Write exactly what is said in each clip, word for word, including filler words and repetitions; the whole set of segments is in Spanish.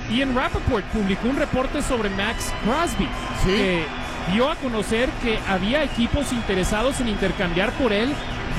Ian Rappaport publicó un reporte sobre Max Crosby, ¿Sí? que dio a conocer que había equipos interesados en intercambiar por él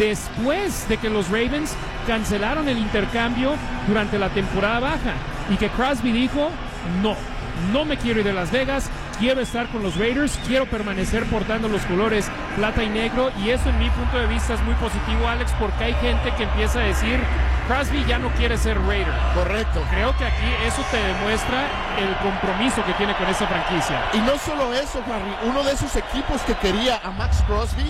después de que los Ravens cancelaron el intercambio durante la temporada baja, y que Crosby dijo: no, no me quiero ir de Las Vegas, quiero estar con los Raiders, quiero permanecer portando los colores plata y negro. Y eso, en mi punto de vista, es muy positivo, Alex, porque hay gente que empieza a decir: Crosby ya no quiere ser Raider. Correcto. Creo que aquí eso te demuestra el compromiso que tiene con esa franquicia. Y no solo eso, Harry, uno de esos equipos que quería a Max Crosby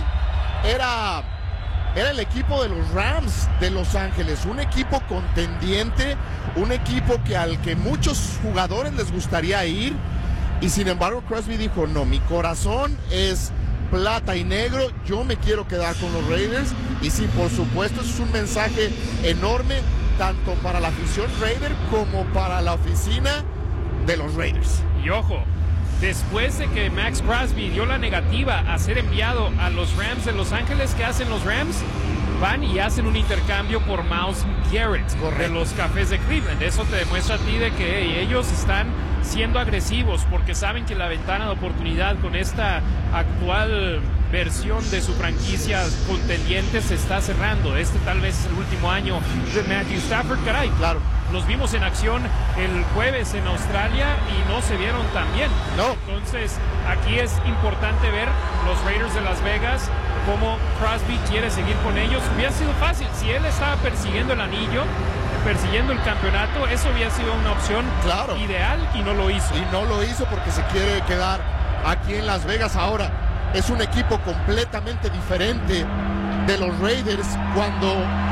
era, era el equipo de los Rams de Los Ángeles, un equipo contendiente, un equipo que al que muchos jugadores les gustaría ir, y sin embargo Crosby dijo: no, mi corazón es plata y negro, yo me quiero quedar con los Raiders. Y sí, por supuesto, es un mensaje enorme tanto para la afición Raider como para la oficina de los Raiders. Y ojo, después de que Max Crosby dio la negativa a ser enviado a los Rams de Los Ángeles, ¿qué hacen los Rams? Van y hacen un intercambio por Myles Garrett. Correcto. De los Cafés de Cleveland. Eso te demuestra a ti de que hey, ellos están siendo agresivos porque saben que la ventana de oportunidad con esta actual versión de su franquicia contendiente se está cerrando. Este tal vez es el último año de Matthew Stafford. Caray, claro, los vimos en acción el jueves en Australia y no se vieron tan bien. No. Entonces aquí es importante ver los Raiders de Las Vegas, cómo Crosby quiere seguir con ellos. Hubiera sido fácil si él estaba persiguiendo el anillo, persiguiendo el campeonato, eso hubiera sido una opción claro. ideal, y no lo hizo. Y no lo hizo porque se quiere quedar aquí en Las Vegas. Ahora es un equipo completamente diferente de los Raiders cuando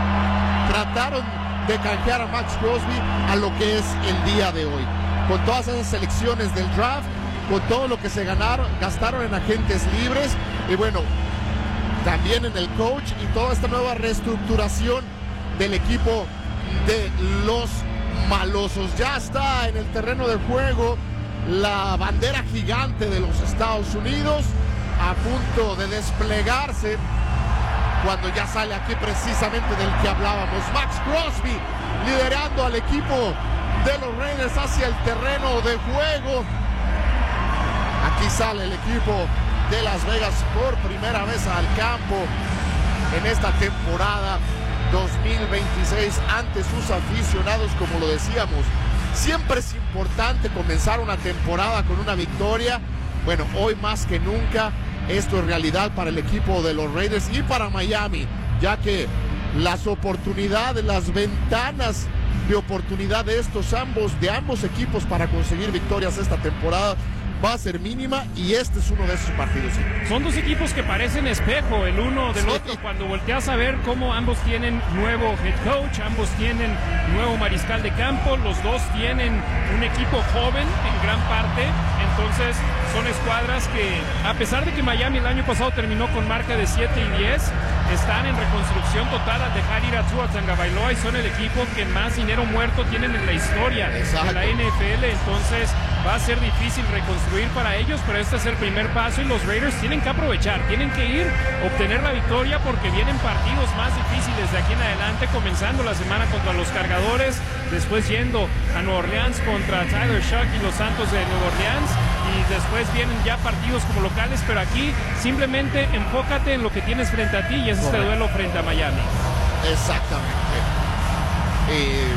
trataron de canjear a Max Crosby a lo que es el día de hoy, con todas esas selecciones del draft, con todo lo que se ganaron, gastaron en agentes libres, y bueno, también en el coach y toda esta nueva reestructuración del equipo de los malosos. Ya está en el terreno de juego la bandera gigante de los Estados Unidos, a punto de desplegarse, cuando ya sale aquí precisamente del que hablábamos, Max Crosby liderando al equipo de los Raiders hacia el terreno de juego. Aquí sale el equipo de Las Vegas por primera vez al campo en esta temporada dos mil veintiséis ante sus aficionados. Como lo decíamos, siempre es importante comenzar una temporada con una victoria. Bueno, hoy más que nunca esto es realidad para el equipo de los Raiders y para Miami, ya que las oportunidades, las ventanas de oportunidad de estos ambos, de ambos equipos para conseguir victorias esta temporada va a ser mínima, y este es uno de esos partidos. Son dos equipos que parecen espejo el uno del sí. otro. Cuando volteas a ver cómo ambos tienen nuevo head coach, ambos tienen nuevo mariscal de campo, los dos tienen un equipo joven en gran parte. Entonces son escuadras que, a pesar de que Miami el año pasado terminó con marca de siete y diez, están en reconstrucción total al dejar ir a Tua Tagovailoa, y son el equipo que más dinero muerto tienen en la historia Exacto. de la N F L. Entonces va a ser difícil reconstruir para ellos, pero este es el primer paso, y los Raiders tienen que aprovechar, tienen que ir, obtener la victoria, porque vienen partidos más difíciles de aquí en adelante, comenzando la semana contra los Cargadores, después yendo a Nueva Orleans contra Tyler Shough y los Santos de Nueva Orleans, y después vienen ya partidos como locales, pero aquí simplemente enfócate en lo que tienes frente a ti, y es este duelo frente a Miami. Exactamente. Eh,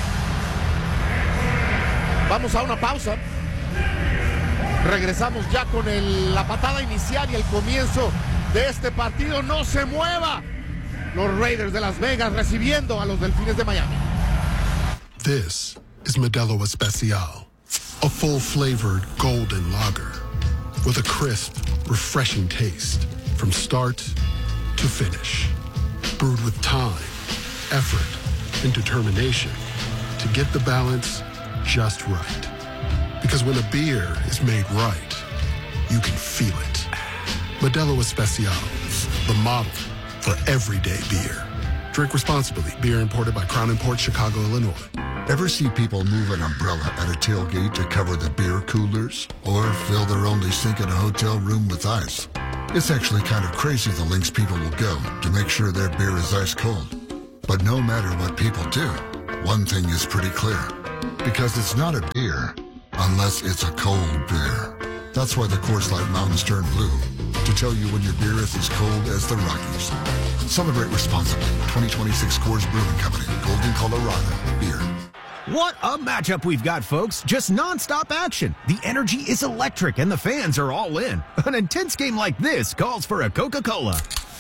vamos a una pausa. Regresamos ya con el, la patada inicial y el comienzo de este partido. No se mueva. Los Raiders de Las Vegas recibiendo a los Delfines de Miami. This is Modelo Especial, a full-flavored golden lager with a crisp, refreshing taste from start to finish. Brewed with time, effort, and determination to get the balance just right. Because when a beer is made right, you can feel it. Modelo Especial, the model for everyday beer. Drink responsibly. Beer imported by Crown Imports, Chicago, Illinois. Ever see people move an umbrella at a tailgate to cover the beer coolers? Or fill their only sink in a hotel room with ice? It's actually kind of crazy the lengths people will go to make sure their beer is ice cold. But no matter what people do, one thing is pretty clear. Because it's not a beer, unless it's a cold beer. That's why the Coors Light mountains turn blue, to tell you when your beer is as cold as the Rockies. Celebrate responsibly. twenty twenty-six Coors Brewing Company, Golden, Colorado. Beer. What a matchup we've got, folks. Just non-stop action. The energy is electric and the fans are all in. An intense game like this calls for a Coca-Cola.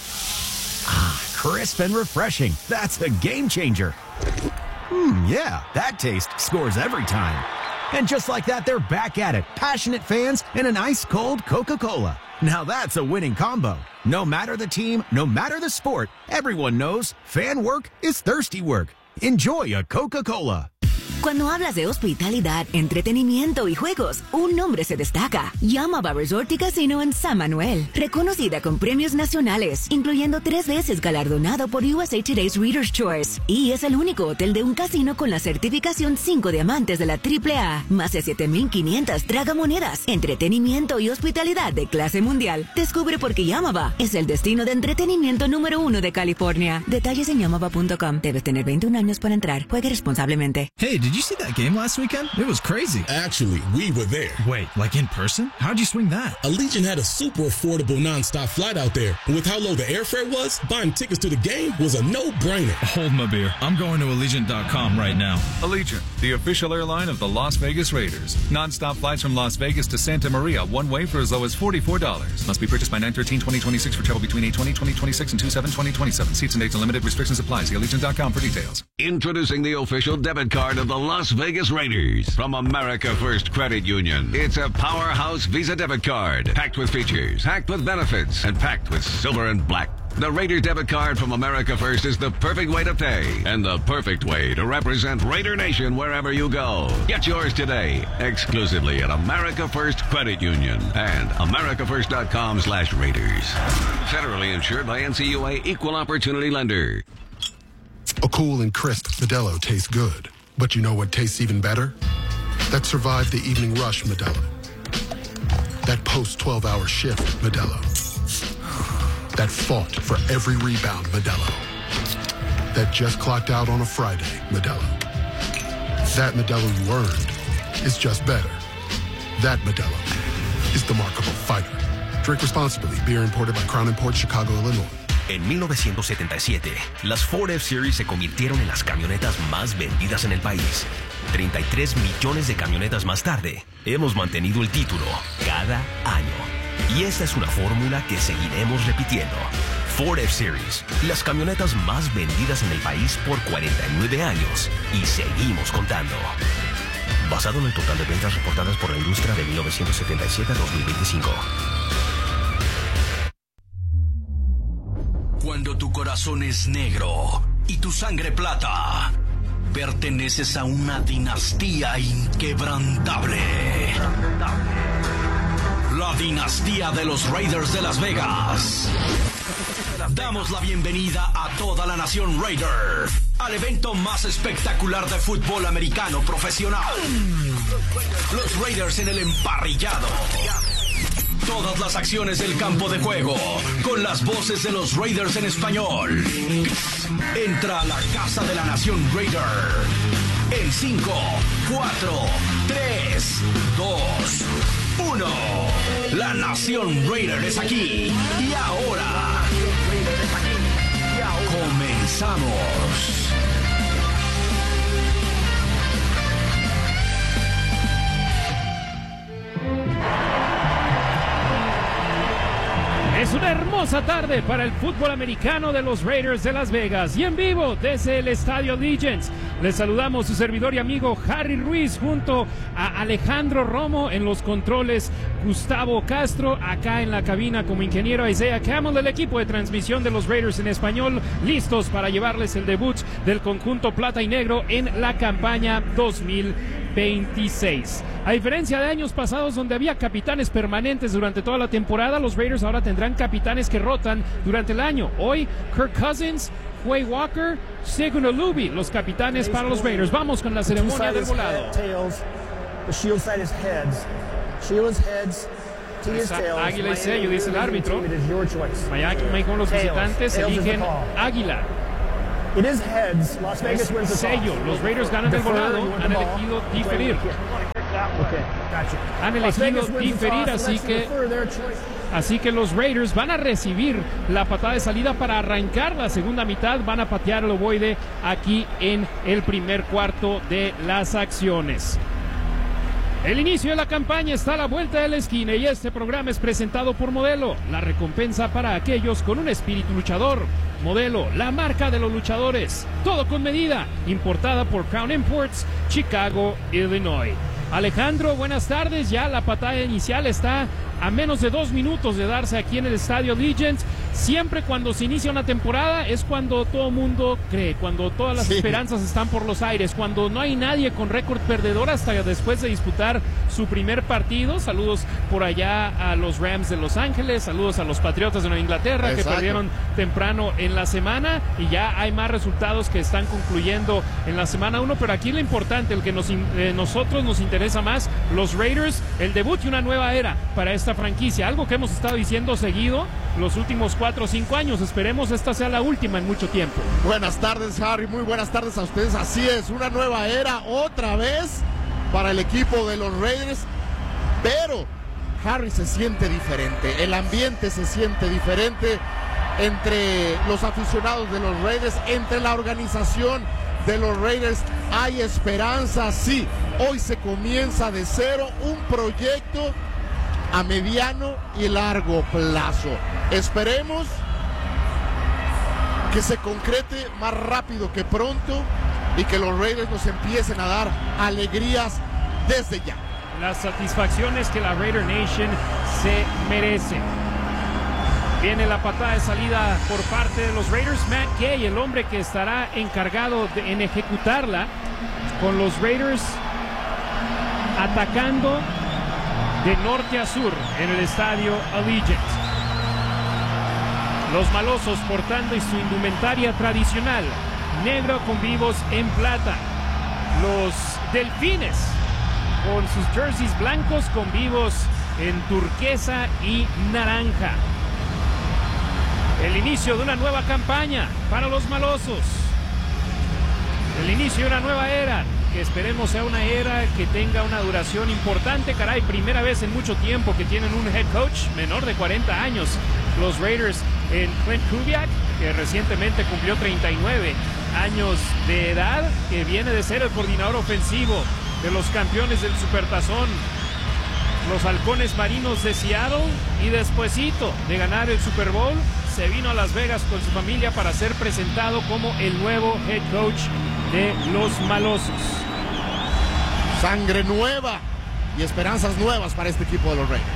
Ah, crisp and refreshing. That's a game changer. Hmm, yeah, that taste scores every time. And just like that, they're back at it. Passionate fans and an ice-cold Coca-Cola. Now that's a winning combo. No matter the team, no matter the sport, everyone knows fan work is thirsty work. Enjoy a Coca-Cola. Cuando hablas de hospitalidad, entretenimiento y juegos, un nombre se destaca. Yamaba Resort y Casino en San Manuel. Reconocida con premios nacionales, incluyendo tres veces galardonado por U S A Today's Reader's Choice. Y es el único hotel de un casino con la certificación cinco diamantes de la triple A. Más de siete mil quinientas tragamonedas, entretenimiento y hospitalidad de clase mundial. Descubre por qué Yamaba es el destino de entretenimiento número uno de California. Detalles en yamaba punto com. Debes tener veintiún años para entrar. Juegue responsablemente. Hey, did you see that game last weekend? It was crazy. Actually, we were there. Wait, like in person? How'd you swing that? Allegiant had a super affordable nonstop flight out there. And with how low the airfare was, buying tickets to the game was a no-brainer. Hold my beer. I'm going to Allegiant dot com right now. Allegiant, the official airline of the Las Vegas Raiders. Nonstop flights from Las Vegas to Santa Maria, one way for as low as forty-four dollars. Must be purchased by nine thirteen twenty twenty-six for travel between eight twenty twenty twenty-six and two seven twenty twenty-seven. Seats and dates and limited restrictions apply. See Allegiant dot com for details. Introducing the official debit card of the Las Vegas Raiders from America First Credit Union. It's a powerhouse Visa debit card, packed with features, packed with benefits, and packed with silver and black. The Raider debit card from America First is the perfect way to pay and the perfect way to represent Raider Nation wherever you go. Get yours today, exclusively at America First Credit Union and america first dot com slash Raiders. Federally insured by N C U A Equal Opportunity Lender. A cool and crisp Modelo tastes good. But you know what tastes even better? That survived the evening rush Modelo. That post twelve hour shift Modelo. That fought for every rebound Modelo. That just clocked out on a Friday Modelo. That Modelo you earned is just better. That Modelo is the Remarkable Fighter. Drink responsibly. Beer imported by Crown Imports, Chicago, Illinois. En mil novecientos setenta y siete, las Ford F-Series se convirtieron en las camionetas más vendidas en el país. treinta y tres millones de camionetas más tarde, hemos mantenido el título cada año. Y esta es una fórmula que seguiremos repitiendo. Ford F-Series, las camionetas más vendidas en el país por cuarenta y nueve años. Y seguimos contando. Basado en el total de ventas reportadas por la industria de mil novecientos setenta y siete a dos mil veinticinco. Cuando tu corazón es negro y tu sangre plata, perteneces a una dinastía inquebrantable. La dinastía de los Raiders de Las Vegas. Damos la bienvenida a toda la nación Raider al evento más espectacular de fútbol americano profesional. Los Raiders en el emparrillado. Todas las acciones del campo de juego, con las voces de los Raiders en español. Entra a la casa de la nación Raider. En cinco, cuatro, tres, dos, uno. La nación Raider es aquí. Y ahora, comenzamos. Es una hermosa tarde para el fútbol americano de los Raiders de Las Vegas y en vivo desde el Estadio Allegiant. Les saludamos su servidor y amigo Harry Ruiz junto a Alejandro Romo en los controles, Gustavo Castro acá en la cabina como ingeniero Isaiah Campbell, del equipo de transmisión de los Raiders en español, listos para llevarles el debut del conjunto plata y negro en la campaña dos mil veintiséis. A diferencia de años pasados donde había capitanes permanentes durante toda la temporada, los Raiders ahora tendrán capitanes que rotan durante el año. Hoy, Kirk Cousins, Quay Walker, Segun Olubi, los capitanes para los Raiders. Vamos con la ceremonia del volado. Águila y sello, dice el árbitro. Miami con los visitantes eligen águila. Es sello, los Raiders ganan el volado, han elegido diferir. Han elegido diferir, así que, así que los Raiders van a recibir la patada de salida para arrancar la segunda mitad. Van a patear el ovoide aquí en el primer cuarto de las acciones. El inicio de la campaña está a la vuelta de la esquina y este programa es presentado por Modelo, la recompensa para aquellos con un espíritu luchador. Modelo, la marca de los luchadores. Todo con medida. Importada por Crown Imports, Chicago, Illinois. Alejandro, buenas tardes. Ya la patada inicial está a menos de dos minutos de darse aquí en el estadio Allegiant. Siempre cuando se inicia una temporada es cuando todo mundo cree, cuando todas las sí. esperanzas están por los aires, cuando no hay nadie con récord perdedor hasta después de disputar su primer partido. Saludos por allá a los Rams de Los Ángeles, saludos a los Patriotas de Nueva Inglaterra. Exacto. Que perdieron temprano en la semana y ya hay más resultados que están concluyendo en la semana uno, pero aquí lo importante, el que nos, eh, nosotros nos interesa más, los Raiders, el debut y una nueva era para esta franquicia, algo que hemos estado diciendo seguido los últimos cuatro o cinco años. Esperemos esta sea la última en mucho tiempo. Buenas tardes, Harry, muy buenas tardes a ustedes. Así es, una nueva era otra vez para el equipo de los Raiders, pero Harry, se siente diferente, el ambiente se siente diferente entre los aficionados de los Raiders, entre la organización de los Raiders. Hay esperanza, sí, hoy se comienza de cero un proyecto a mediano y largo plazo. Esperemos que se concrete más rápido que pronto y que los Raiders nos empiecen a dar alegrías desde ya. Las satisfacciones que la Raider Nation se merece. Viene la patada de salida por parte de los Raiders. Matt Gay, el hombre que estará encargado de, en ejecutarla, con los Raiders atacando de norte a sur en el estadio Allegiant. Los malosos portando su indumentaria tradicional, negro con vivos en plata. Los delfines con sus jerseys blancos con vivos en turquesa y naranja. El inicio de una nueva campaña para los malosos. El inicio de una nueva era, que esperemos sea una era que tenga una duración importante. Caray, primera vez en mucho tiempo que tienen un head coach menor de cuarenta años. Los Raiders en Clint Kubiak, que recientemente cumplió treinta y nueve años de edad, que viene de ser el coordinador ofensivo de los campeones del Supertazón, los Halcones Marinos de Seattle, y despuesito de ganar el Super Bowl, se vino a Las Vegas con su familia para ser presentado como el nuevo head coach de los malosos. Sangre nueva y esperanzas nuevas para este equipo de los Raiders.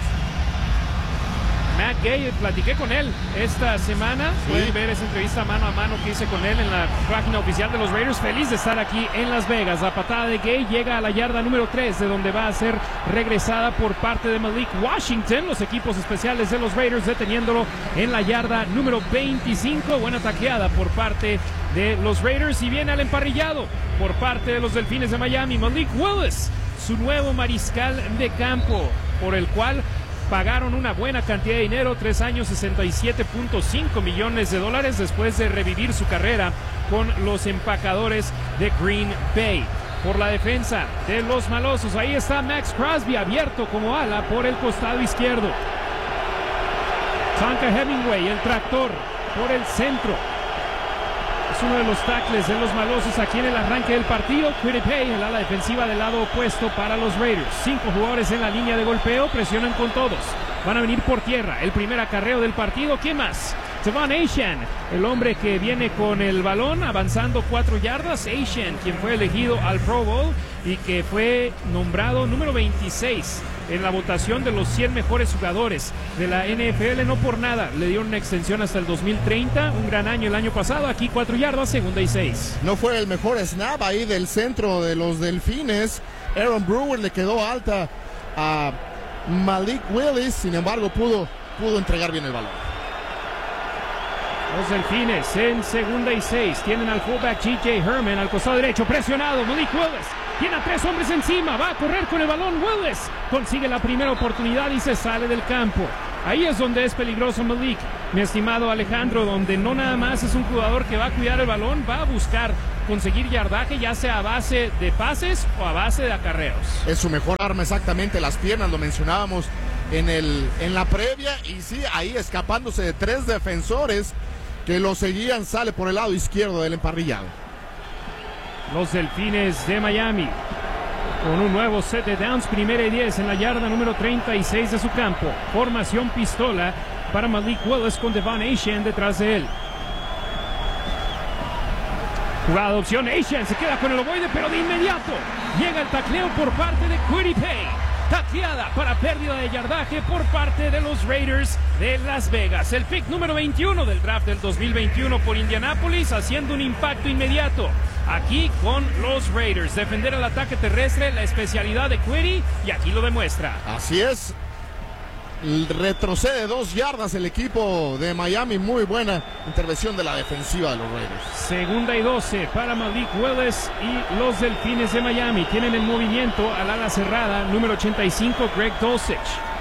Matt Gay, platiqué con él esta semana. Sí. Pueden ver esa entrevista mano a mano que hice con él en la página oficial de los Raiders. Feliz de estar aquí en Las Vegas. La patada de Gay llega a la yarda número tres, de donde va a ser regresada por parte de Malik Washington. Los equipos especiales de los Raiders deteniéndolo en la yarda número veinticinco. Buena taqueada por parte de los Raiders, y viene al emparrillado por parte de los Delfines de Miami. Malik Willis, su nuevo mariscal de campo, por el cual pagaron una buena cantidad de dinero, tres años, sesenta y siete punto cinco millones de dólares, después de revivir su carrera con los empacadores de Green Bay. Por la defensa de los malosos, ahí está Max Crosby abierto como ala por el costado izquierdo. Tonka Hemingway, el tractor, por el centro. Es uno de los tackles de los malosos aquí en el arranque del partido. Quiripay, el ala defensiva del lado opuesto para los Raiders. Cinco jugadores en la línea de golpeo, presionan con todos. Van a venir por tierra. El primer acarreo del partido. ¿Quién más? Tavon Achane, el hombre que viene con el balón, avanzando cuatro yardas. Achane, quien fue elegido al Pro Bowl y que fue nombrado número veintiséis en la votación de los cien mejores jugadores de la N F L. No por nada le dieron una extensión hasta el dos mil treinta, un gran año el año pasado. Aquí cuatro yardas, segunda y seis. No fue el mejor snap ahí del centro de los Delfines. Aaron Brewer le quedó alta a Malik Willis, sin embargo pudo, pudo entregar bien el balón. Los Delfines en segunda y seis tienen al fullback G J Herman al costado derecho, presionado. Malik Willis tiene a tres hombres encima, va a correr con el balón. Willis consigue la primera oportunidad y se sale del campo. Ahí es donde es peligroso Malik, mi estimado Alejandro, donde no nada más es un jugador que va a cuidar el balón, va a buscar conseguir yardaje, ya sea a base de pases o a base de acarreos. Es su mejor arma, exactamente, las piernas, lo mencionábamos en, el, en la previa, y sí, ahí escapándose de tres defensores que lo seguían, sale por el lado izquierdo del emparrillado. Los Delfines de Miami con un nuevo set de downs, primera y diez en la yarda número treinta y seis de su campo. Formación pistola para Malik Willis con Devon Achane detrás de él. Jugada de opción, Achane se queda con el ovoide, pero de inmediato llega el tacleo por parte de Kwity Paye. Tacleada para pérdida de yardaje por parte de los Raiders de Las Vegas. El pick número veintiuno del draft del dos mil veintiuno por Indianapolis, haciendo un impacto inmediato aquí con los Raiders. Defender el ataque terrestre, la especialidad de Kwity, y aquí lo demuestra. Así es. Retrocede dos yardas el equipo de Miami. Muy buena intervención de la defensiva de los Raiders. Segunda y doce para Malik Willis y los Delfines de Miami. Tienen el movimiento al ala cerrada, número ochenta y cinco, Greg Dulcich.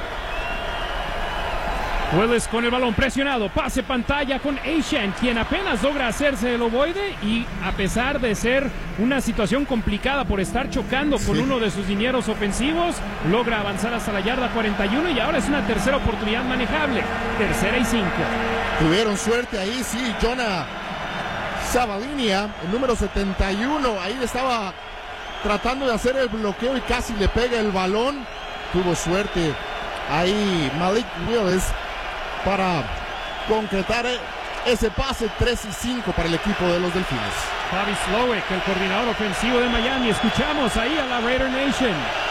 Willis con el balón presionado, pase pantalla con Achane, quien apenas logra hacerse el ovoide, y a pesar de ser una situación complicada por estar chocando con sí. uno de sus linieros ofensivos, logra avanzar hasta la yarda cuarenta y uno, y ahora es una tercera oportunidad manejable, tercera y cinco. Tuvieron suerte ahí, sí, Jonah Sabalinia, el número setenta y uno, ahí estaba tratando de hacer el bloqueo y casi le pega el balón. Tuvo suerte ahí Malik Willis para concretar ese pase. Tres y cinco para el equipo de los Delfines. Bobby Slowik, el coordinador ofensivo de Miami. Escuchamos ahí a la Raider Nation.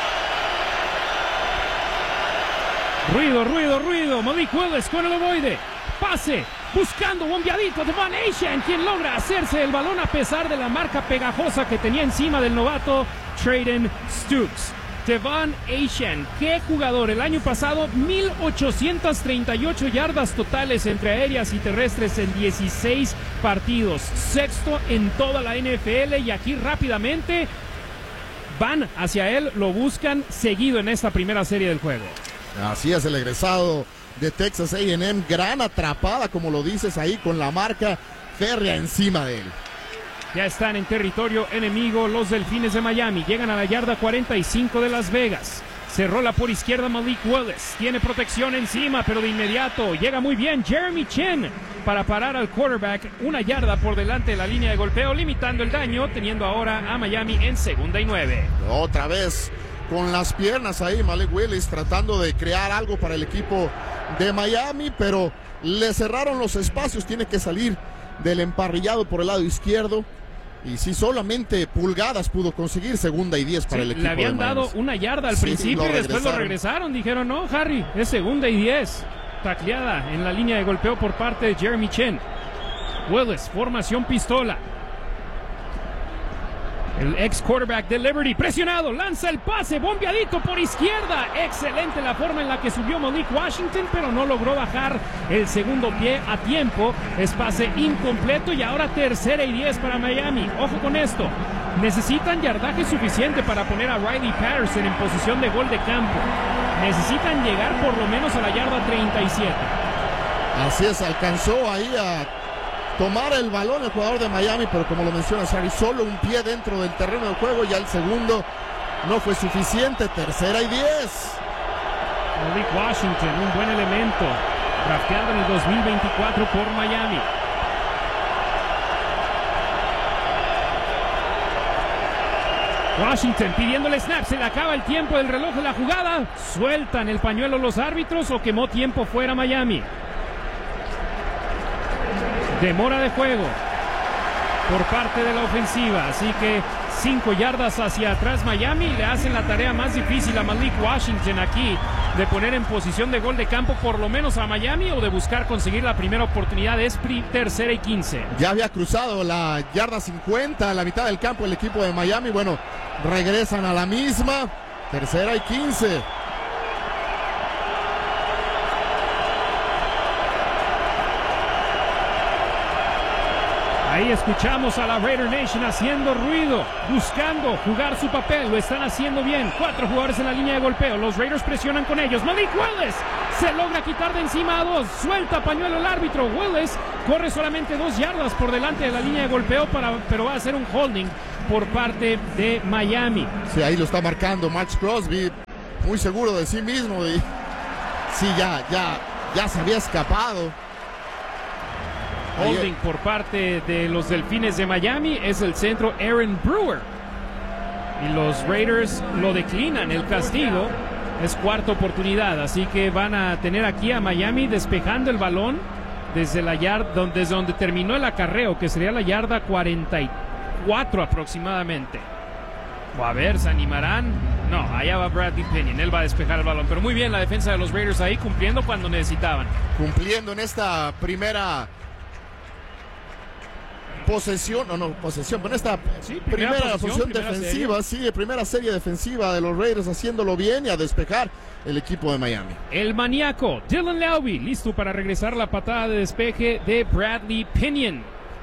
Ruido, ruido, ruido. Malik Willis con el ovoide. Pase, buscando bombeadito de Devon Achane, quien logra hacerse el balón a pesar de la marca pegajosa que tenía encima del novato Trayden Stukes. Devon Achane, qué jugador. El año pasado, mil ochocientas treinta y ocho yardas totales entre aéreas y terrestres en dieciséis partidos. Sexto en toda la N F L, y aquí rápidamente van hacia él, lo buscan seguido en esta primera serie del juego. Así es, el egresado de Texas A and M, gran atrapada, como lo dices ahí, con la marca férrea encima de él. Ya están en territorio enemigo los Delfines de Miami. Llegan a la yarda cuarenta y cinco de Las Vegas. Se rola por izquierda Malik Willis. Tiene protección encima, pero de inmediato llega muy bien Jeremy Chinn para parar al quarterback una yarda por delante de la línea de golpeo, limitando el daño, teniendo ahora a Miami en segunda y nueve. Otra vez con las piernas ahí Malik Willis tratando de crear algo para el equipo de Miami, pero le cerraron los espacios. Tiene que salir del emparrillado por el lado izquierdo. Y sí, solamente pulgadas pudo conseguir. Segunda y diez para sí, el equipo. Le habían de dado una yarda al sí, principio y después lo regresaron. Dijeron, no, Harry, es segunda y diez. Tacleada en la línea de golpeo por parte de Jeremy Chinn. Willis, formación pistola. El ex quarterback de Liberty, presionado, lanza el pase, bombeadito por izquierda. Excelente la forma en la que subió Malik Washington, pero no logró bajar el segundo pie a tiempo. Es pase incompleto, y ahora tercera y diez para Miami. Ojo con esto, necesitan yardaje suficiente para poner a Riley Patterson en posición de gol de campo. Necesitan llegar por lo menos a la yarda treinta y siete. Así es, alcanzó ahí a tomar el balón el jugador de Miami, pero como lo menciona Sari, solo un pie dentro del terreno de juego, ya el segundo no fue suficiente. Tercera y diez. Malik Washington, un buen elemento, drafteado en el dos mil veinticuatro por Miami. Washington pidiendo el snap, se le acaba el tiempo del reloj de la jugada. Sueltan el pañuelo los árbitros, o quemó tiempo fuera Miami. Demora de juego por parte de la ofensiva, así que cinco yardas hacia atrás Miami. Le hacen la tarea más difícil a Malik Washington aquí, de poner en posición de gol de campo por lo menos a Miami, o de buscar conseguir la primera oportunidad. Es tercera y quince. Ya había cruzado la yarda cincuenta, a la mitad del campo el equipo de Miami. Bueno, regresan a la misma. Tercera y quince. Ahí escuchamos a la Raider Nation haciendo ruido, buscando jugar su papel. Lo están haciendo bien. Cuatro jugadores en la línea de golpeo. Los Raiders presionan con ellos. Malik Willis se logra quitar de encima a dos. Suelta pañuelo el árbitro. Willis corre solamente dos yardas por delante de la línea de golpeo, para, pero va a ser un holding por parte de Miami. Sí, ahí lo está marcando Max Crosby, muy seguro de sí mismo. Y sí, ya, ya, ya se había escapado. Holding por parte de los Delfines de Miami. Es el centro Aaron Brewer. Y los Raiders lo declinan el castigo. Es cuarta oportunidad, así que van a tener aquí a Miami despejando el balón desde la yarda, desde donde terminó el acarreo, que sería la yarda cuarenta y cuatro aproximadamente. O a ver, ¿se animarán? No, allá va Bradley Pinion, él va a despejar el balón. Pero muy bien la defensa de los Raiders ahí, cumpliendo cuando necesitaban. Cumpliendo en esta primera posesión, no, no, posesión, pero esta sí, primera, primera posesión primera defensiva, serie. sí, primera serie defensiva de los Raiders, haciéndolo bien y a despejar el equipo de Miami. El maníaco Dylan Lowry, listo para regresar la patada de despeje de Bradley Pinion.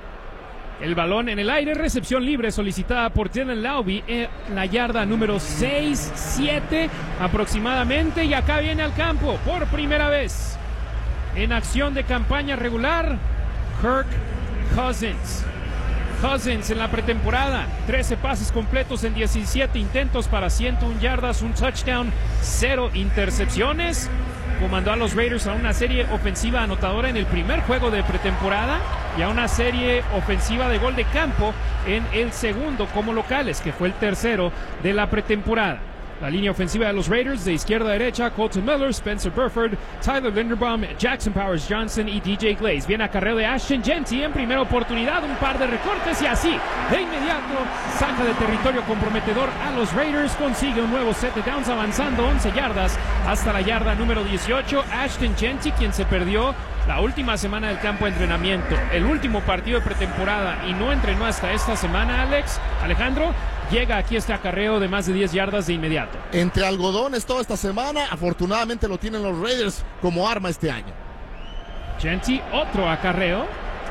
El balón en el aire, recepción libre solicitada por Dylan Lowry en la yarda número seis siete aproximadamente, y acá viene al campo por primera vez en acción de campaña regular Kirk Cousins. Cousins en la pretemporada, trece pases completos en diecisiete intentos para ciento una yardas, un touchdown, cero intercepciones. Comandó a los Raiders a una serie ofensiva anotadora en el primer juego de pretemporada y a una serie ofensiva de gol de campo en el segundo como locales, que fue el tercero de la pretemporada. La línea ofensiva de los Raiders, de izquierda a derecha, Colton Miller, Spencer Burford, Tyler Linderbaum, Jackson Powers Johnson y D J Glaze. Viene acarreo de Ashton Jeanty en primera oportunidad, un par de recortes y así, de inmediato, saca de territorio comprometedor a los Raiders, consigue un nuevo set de downs avanzando once yardas hasta la yarda número dieciocho. Ashton Jeanty, quien se perdió la última semana del campo de entrenamiento, el último partido de pretemporada y no entrenó hasta esta semana, Alex, Alejandro, llega aquí este acarreo de más de diez yardas de inmediato. Entre algodones toda esta semana, afortunadamente lo tienen los Raiders como arma este año. Jeanty, otro acarreo.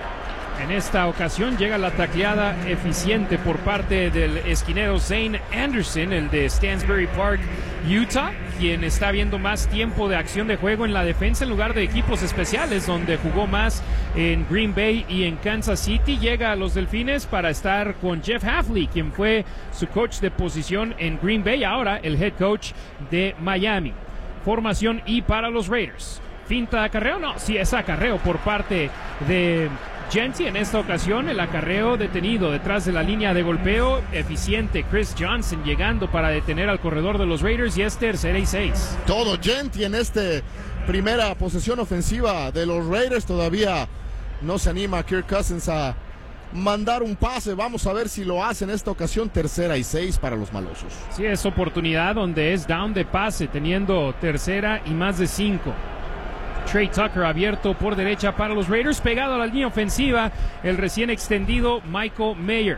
En esta ocasión llega la tacleada eficiente por parte del esquinero Zane Anderson, el de Stansbury Park, Utah, quien está viendo más tiempo de acción de juego en la defensa en lugar de equipos especiales, donde jugó más en Green Bay y en Kansas City. Llega a los Delfines para estar con Jeff Hafley, quien fue su coach de posición en Green Bay, ahora el head coach de Miami. Formación y para los Raiders. Finta de acarreo, no, sí es acarreo por parte de Jeanty. En esta ocasión el acarreo detenido detrás de la línea de golpeo, eficiente Chris Johnson llegando para detener al corredor de los Raiders, y es tercera y seis. Todo Jeanty en esta primera posesión ofensiva de los Raiders. Todavía no se anima Kirk Cousins a mandar un pase. Vamos a ver si lo hace en esta ocasión. Tercera y seis para los malosos. Sí, es oportunidad donde es down de pase, teniendo tercera y más de cinco. Trey Tucker abierto por derecha para los Raiders, pegado a la línea ofensiva el recién extendido Michael Mayer.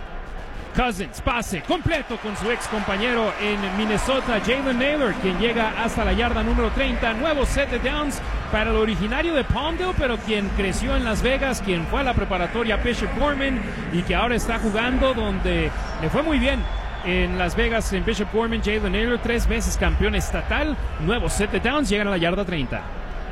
Cousins, pase completo con su ex compañero en Minnesota, Jalen Naylor, quien llega hasta la yarda número treinta. Nuevo set de downs para el originario de Palmdale, pero quien creció en Las Vegas, quien fue a la preparatoria Bishop Gorman y que ahora está jugando donde le fue muy bien en Las Vegas, en Bishop Gorman. Jalen Naylor, tres veces campeón estatal. Nuevo set de downs, llegan a la yarda treinta.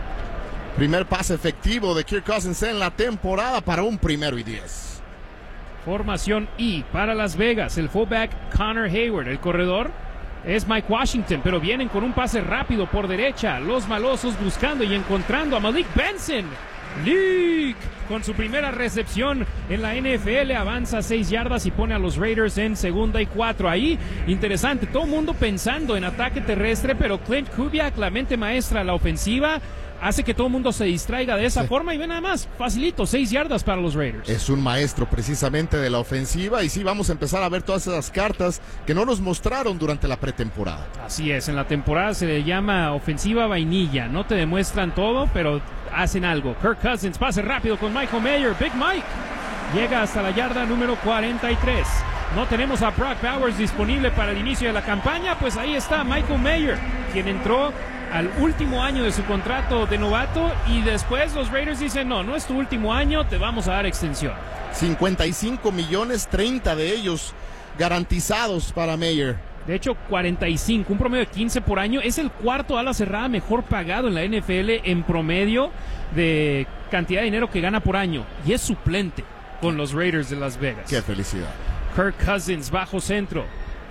Primer pase efectivo de Kirk Cousins en la temporada para un primero y diez. Formación I para Las Vegas. El fullback Connor Hayward. El corredor es Mike Washington, pero vienen con un pase rápido por derecha. Los malosos buscando y encontrando a Malik Benson. Leak con su primera recepción en la N F L, avanza seis yardas y pone a los Raiders en segunda y cuatro. Ahí, interesante, todo el mundo pensando en ataque terrestre, pero Clint Kubiak, la mente maestra de la ofensiva, hace que todo el mundo se distraiga de esa sí. forma y ve nada más, facilito, seis yardas para los Raiders. Es un maestro precisamente de la ofensiva y sí, vamos a empezar a ver todas esas cartas que no nos mostraron durante la pretemporada. Así es, en la temporada se le llama ofensiva vainilla, no te demuestran todo, pero hacen algo. Kirk Cousins, pase rápido con Michael Mayer, Big Mike, llega hasta la yarda número cuarenta y tres. No tenemos a Brock Bowers disponible para el inicio de la campaña, pues ahí está Michael Mayer, quien entró al último año de su contrato de novato y después los Raiders dicen no, no es tu último año, te vamos a dar extensión. cincuenta y cinco millones, treinta de ellos garantizados para Mayer. De hecho, cuarenta y cinco, un promedio de quince por año. Es el cuarto ala cerrada mejor pagado en la N F L en promedio de cantidad de dinero que gana por año. Y es suplente con los Raiders de Las Vegas. ¡Qué felicidad! Kirk Cousins, bajo centro.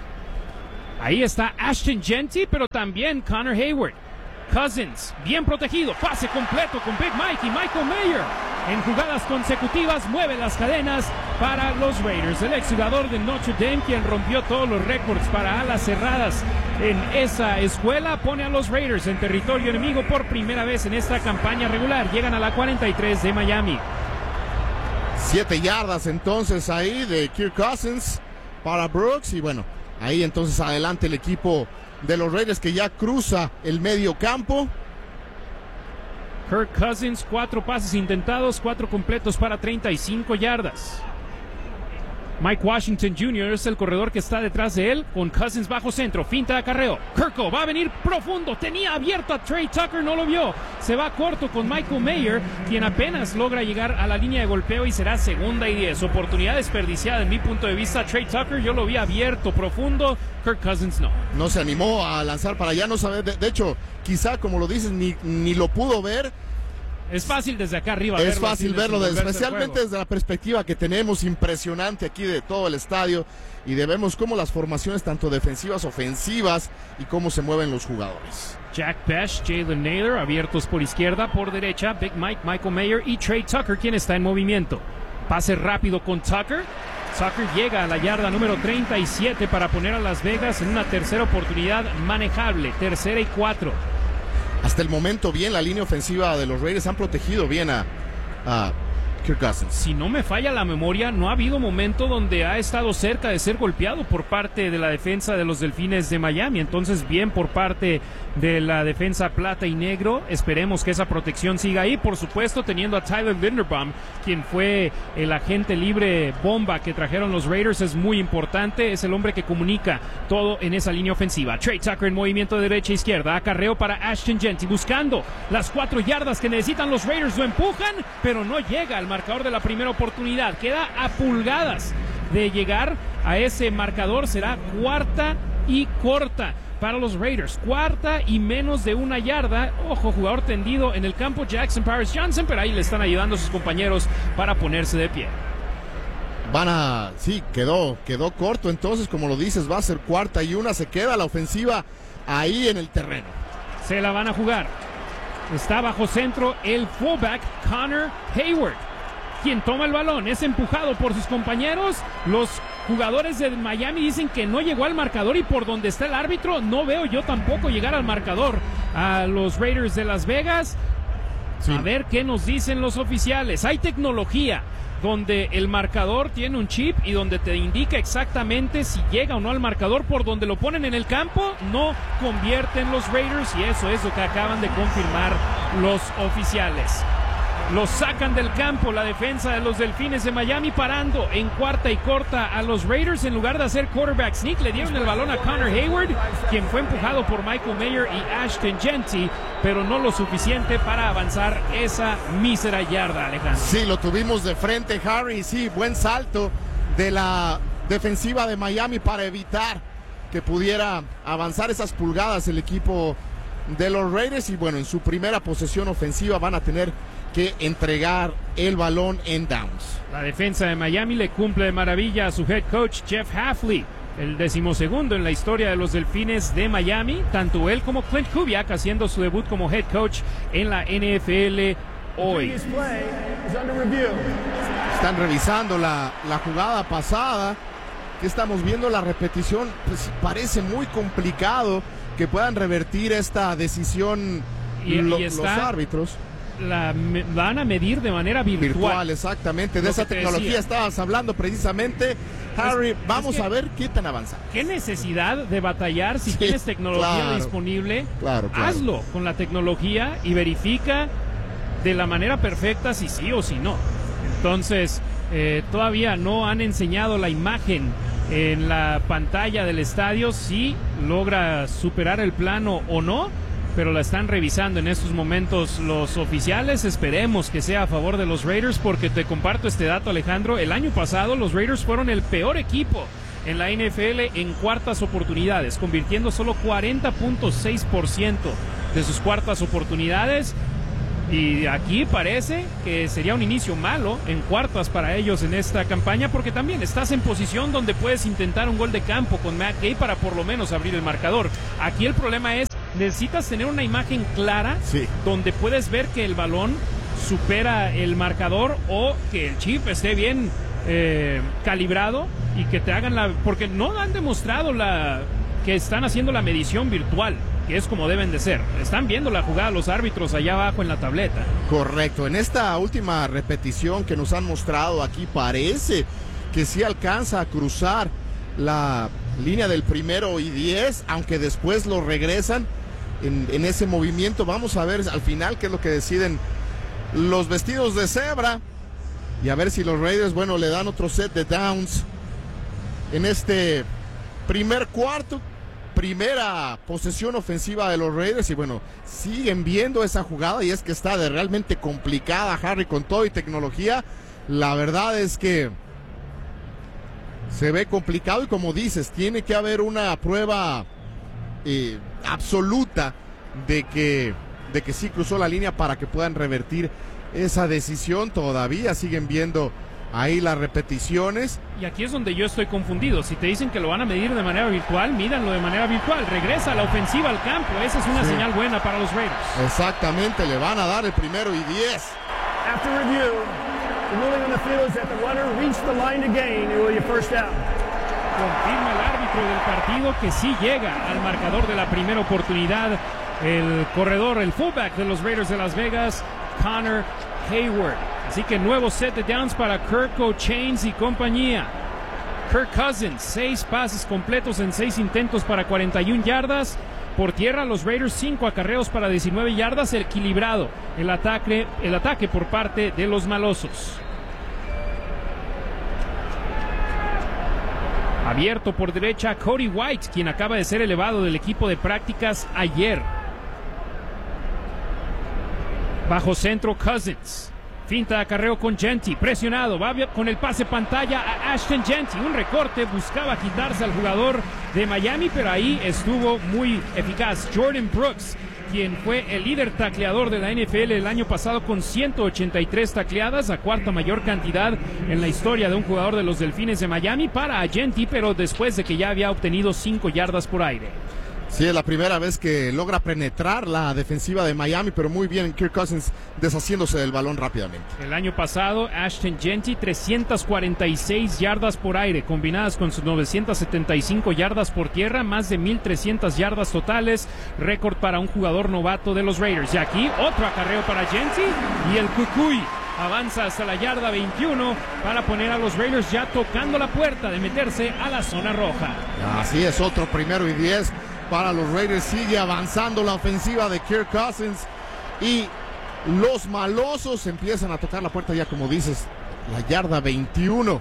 Ahí está Ashton Jeanty, pero también Connor Hayward. Cousins, bien protegido, pase completo con Big Mike y Michael Mayer. En jugadas consecutivas mueve las cadenas para los Raiders. El exjugador de Notre Dame, quien rompió todos los récords para alas cerradas en esa escuela, pone a los Raiders en territorio enemigo por primera vez en esta campaña regular. Llegan a la cuarenta y tres de Miami. Siete yardas entonces ahí de Kirk Cousins para Brooks. Y bueno, ahí entonces adelante el equipo de los Raiders, que ya cruza el medio campo. Kirk Cousins, cuatro pases intentados, cuatro completos para treinta y cinco yardas. Mike Washington junior es el corredor que está detrás de él, con Cousins bajo centro, finta de acarreo. Kirko va a venir profundo, tenía abierto a Trey Tucker, no lo vio. Se va corto con Michael Mayer, quien apenas logra llegar a la línea de golpeo y será segunda y diez. Oportunidad desperdiciada en mi punto de vista. Trey Tucker yo lo vi abierto, profundo. Kirk Cousins no. No se animó a lanzar para allá, no sabe. De, de hecho, quizá como lo dices, ni, ni lo pudo ver. Es fácil desde acá arriba. Es verlo, fácil verlo, desde, especialmente desde la perspectiva que tenemos impresionante aquí de todo el estadio, y vemos cómo las formaciones tanto defensivas, ofensivas, y cómo se mueven los jugadores. Jack Pesh, Jalen Naylor abiertos por izquierda, por derecha Big Mike, Michael Mayer y Trey Tucker, quien está en movimiento. Pase rápido con Tucker. Tucker llega a la yarda número treinta y siete para poner a Las Vegas en una tercera oportunidad manejable, tercera y cuatro. Hasta el momento bien, la línea ofensiva de los Raiders han protegido bien a, a Kirk Cousins. Si no me falla la memoria, no ha habido momento donde ha estado cerca de ser golpeado por parte de la defensa de los Delfines de Miami. Entonces, bien por parte de la defensa plata y negro. Esperemos que esa protección siga ahí. Por supuesto, teniendo a Tyler Linderbaum, quien fue el agente libre bomba que trajeron los Raiders, es muy importante. Es el hombre que comunica todo en esa línea ofensiva. Trey Tucker en movimiento de derecha a izquierda. Acarreo para Ashton Jeanty, buscando las cuatro yardas que necesitan los Raiders. Lo empujan, pero no llega al marcador de la primera oportunidad. Queda a pulgadas de llegar a ese marcador. Será cuarta y corta para los Raiders, cuarta y menos de una yarda. Ojo, jugador tendido en el campo, Jackson Paris Johnson, pero ahí le están ayudando a sus compañeros para ponerse de pie. Van a, sí, quedó, quedó corto, entonces como lo dices, va a ser cuarta y una, se queda la ofensiva ahí en el terreno. Se la van a jugar. Está bajo centro el fullback Connor Hayward, quien toma el balón, es empujado por sus compañeros. Los jugadores de Miami dicen que no llegó al marcador, y por donde está el árbitro no veo yo tampoco llegar al marcador a los Raiders de Las Vegas. Sí. A ver qué nos dicen los oficiales. Hay tecnología donde el marcador tiene un chip y donde te indica exactamente si llega o no al marcador. Por donde lo ponen en el campo no convierten los Raiders, y eso es lo que acaban de confirmar los oficiales. Los sacan del campo la defensa de los Delfines de Miami, parando en cuarta y corta a los Raiders. En lugar de hacer quarterback sneak, le dieron el balón a Connor Hayward, quien fue empujado por Michael Mayer y Ashton Jeanty, pero no lo suficiente para avanzar esa mísera yarda, Alejandro. Sí, lo tuvimos de frente, Harry. Sí, buen salto de la defensiva de Miami para evitar que pudiera avanzar esas pulgadas el equipo de los Raiders. Y bueno, en su primera posesión ofensiva van a tener que entregar el balón en downs. La defensa de Miami le cumple de maravilla a su head coach Jeff Hafley, el decimosegundo en la historia de los Delfines de Miami, tanto él como Clint Kubiak haciendo su debut como head coach en la N F L hoy. Están revisando la, la jugada pasada, que estamos viendo la repetición. Pues parece muy complicado que puedan revertir esta decisión y, lo, y está... los árbitros. La me, van a medir de manera virtual. Virtual, exactamente. De esa tecnología estabas hablando precisamente, Harry. Es, vamos es que, a ver qué tan avanzado. ¿Qué necesidad de batallar si sí, tienes tecnología claro, disponible? Claro, claro. Hazlo con la tecnología y verifica de la manera perfecta si sí o si no. Entonces, eh, todavía no han enseñado la imagen en la pantalla del estadio si logra superar el plano o no. pero la están revisando en estos momentos los oficiales. Esperemos que sea a favor de los Raiders, porque te comparto este dato, Alejandro. El año pasado los Raiders fueron el peor equipo en la N F L en cuartas oportunidades, convirtiendo solo cuarenta punto seis por ciento de sus cuartas oportunidades. Y aquí parece que sería un inicio malo en cuartas para ellos en esta campaña, porque también estás en posición donde puedes intentar un gol de campo con Matt Gay para por lo menos abrir el marcador. Aquí el problema es, necesitas tener una imagen clara, sí, donde puedes ver que el balón supera el marcador o que el chip esté bien eh, calibrado y que te hagan la... Porque no han demostrado la que están haciendo la medición virtual, que es como deben de ser. Están viendo la jugada los árbitros allá abajo en la tableta. Correcto. En esta última repetición que nos han mostrado aquí, parece que sí alcanza a cruzar la línea del primero y diez, aunque después lo regresan en, en ese movimiento. Vamos a ver al final qué es lo que deciden los vestidos de cebra y a ver si los Raiders, bueno, le dan otro set de downs en este primer cuarto. Primera posesión ofensiva de los Raiders y bueno, siguen viendo esa jugada y es que está de realmente complicada, Harry, con todo y tecnología. La verdad es que se ve complicado y como dices, tiene que haber una prueba eh, absoluta de que, de que sí cruzó la línea para que puedan revertir esa decisión. Todavía siguen viendo ahí las repeticiones. Y aquí es donde yo estoy confundido. Si te dicen que lo van a medir de manera virtual, mídanlo de manera virtual. Regresa la ofensiva al campo. Esa es una sí. señal buena para los Raiders. Exactamente, le van a dar el primero y diez. After review, the ruling on the field is that the runner reached the line to gain. It will be a first down. Confirma el árbitro del partido que sí llega al marcador de la primera oportunidad. El corredor, el fullback de los Raiders de Las Vegas, Connor Hayward. Así que nuevo set de downs para Kirk O'Chains y compañía. Kirk Cousins, seis pases completos en seis intentos para cuarenta y una yardas. Por tierra, los Raiders, cinco acarreos para diecinueve yardas. Equilibrado el ataque, el ataque por parte de los malosos. Abierto por derecha, Cody White, quien acaba de ser elevado del equipo de prácticas ayer. Bajo centro, Cousins. Finta de acarreo con Jeanty, presionado, va con el pase pantalla a Ashton Jeanty, un recorte, buscaba quitarse al jugador de Miami, pero ahí estuvo muy eficaz. Jordan Brooks, quien fue el líder tacleador de la N F L el año pasado con ciento ochenta y tres tacleadas, la cuarta mayor cantidad en la historia de un jugador de los Delfines de Miami para Jeanty, pero después de que ya había obtenido cinco yardas por aire. Sí, es la primera vez que logra penetrar la defensiva de Miami, pero muy bien Kirk Cousins deshaciéndose del balón rápidamente. El año pasado, Ashton Jeanty, trescientas cuarenta y seis yardas por aire, combinadas con sus novecientas setenta y cinco yardas por tierra, más de mil trescientas yardas totales, récord para un jugador novato de los Raiders. Y aquí, otro acarreo para Jeanty, y el Cucuy avanza hasta la yarda veintiuno para poner a los Raiders ya tocando la puerta de meterse a la zona roja. Así es, otro primero y diez. Para los Raiders, sigue avanzando la ofensiva de Kirk Cousins y los malosos empiezan a tocar la puerta ya, como dices, la yarda veintiuno.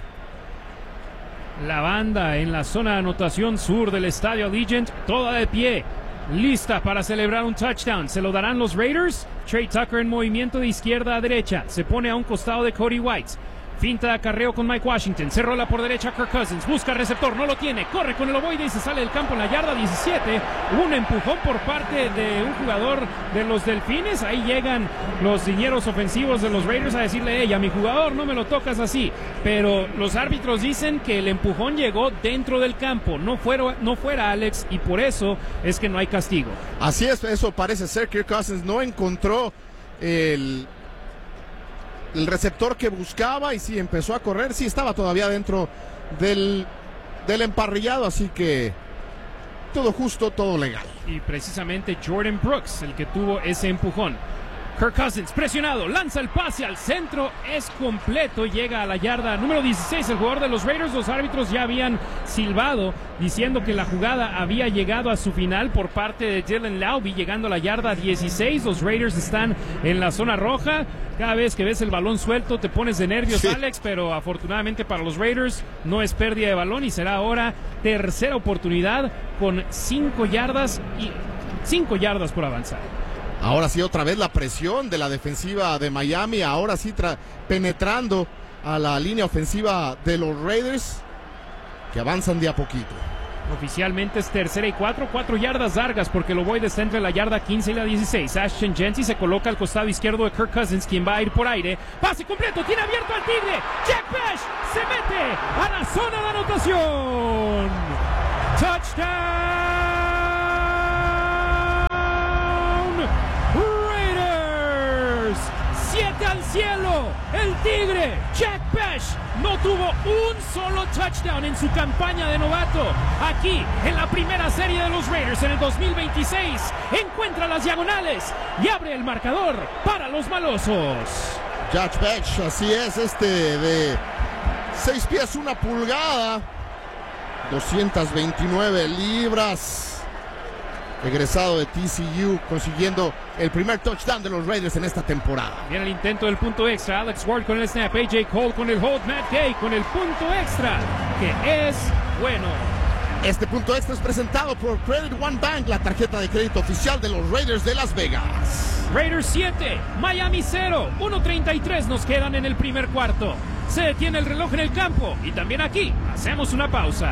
La banda en la zona de anotación sur del estadio Allegiant, toda de pie, lista para celebrar un touchdown. ¿Se lo darán los Raiders? Trey Tucker en movimiento de izquierda a derecha, se pone a un costado de Cody White. Finta de acarreo con Mike Washington, se rola por derecha Kirk Cousins, busca receptor, no lo tiene, corre con el ovoide y se sale del campo en la yarda diecisiete. Un empujón por parte de un jugador de los Delfines. Ahí llegan los dineros ofensivos de los Raiders a decirle: hey, a mi jugador no me lo tocas así. Pero los árbitros dicen que el empujón llegó dentro del campo, no fuera, no fuera Alex, y por eso es que no hay castigo. Así es, eso parece ser. Kirk Cousins no encontró el... el receptor que buscaba y sí empezó a correr, sí estaba todavía dentro del, del emparrillado, así que todo justo, todo legal. Y precisamente Jordan Brooks, el que tuvo ese empujón. Kirk Cousins presionado, lanza el pase al centro, es completo, llega a la yarda número dieciséis, el jugador de los Raiders. Los árbitros ya habían silbado diciendo que la jugada había llegado a su final por parte de Dylan Laube, llegando a la yarda dieciséis. Los Raiders están en la zona roja. Cada vez que ves el balón suelto te pones de nervios, sí, Alex, pero afortunadamente para los Raiders no es pérdida de balón y será ahora tercera oportunidad con cinco yardas y cinco yardas por avanzar. Ahora sí, otra vez la presión de la defensiva de Miami, ahora sí tra- penetrando a la línea ofensiva de los Raiders, que avanzan de a poquito. Oficialmente es tercera y cuatro, cuatro yardas largas porque el ovoide está entre la yarda quince y la dieciséis. Ashton Jeanty se coloca al costado izquierdo de Kirk Cousins, quien va a ir por aire. Pase completo, tiene abierto al Tigre. Jack Bash se mete a la zona de anotación. Touchdown Raiders. Siete al cielo. El Tigre, Jack Bash, no tuvo un solo touchdown en su campaña de novato. Aquí, en la primera serie de los Raiders en el dos mil veintiséis, encuentra las diagonales y abre el marcador para los malosos. Jack Bash, así es, este de seis pies, una pulgada, doscientas veintinueve libras. Egresado de T C U, consiguiendo el primer touchdown de los Raiders en esta temporada. Viene el intento del punto extra. Alex Ward con el snap. A J Cole con el hold. Matt Gay con el punto extra, que es bueno. Este punto extra es presentado por Credit One Bank, la tarjeta de crédito oficial de los Raiders de Las Vegas. Raiders siete, Miami cero. uno treinta y tres nos quedan en el primer cuarto. Se detiene el reloj en el campo y también aquí hacemos una pausa.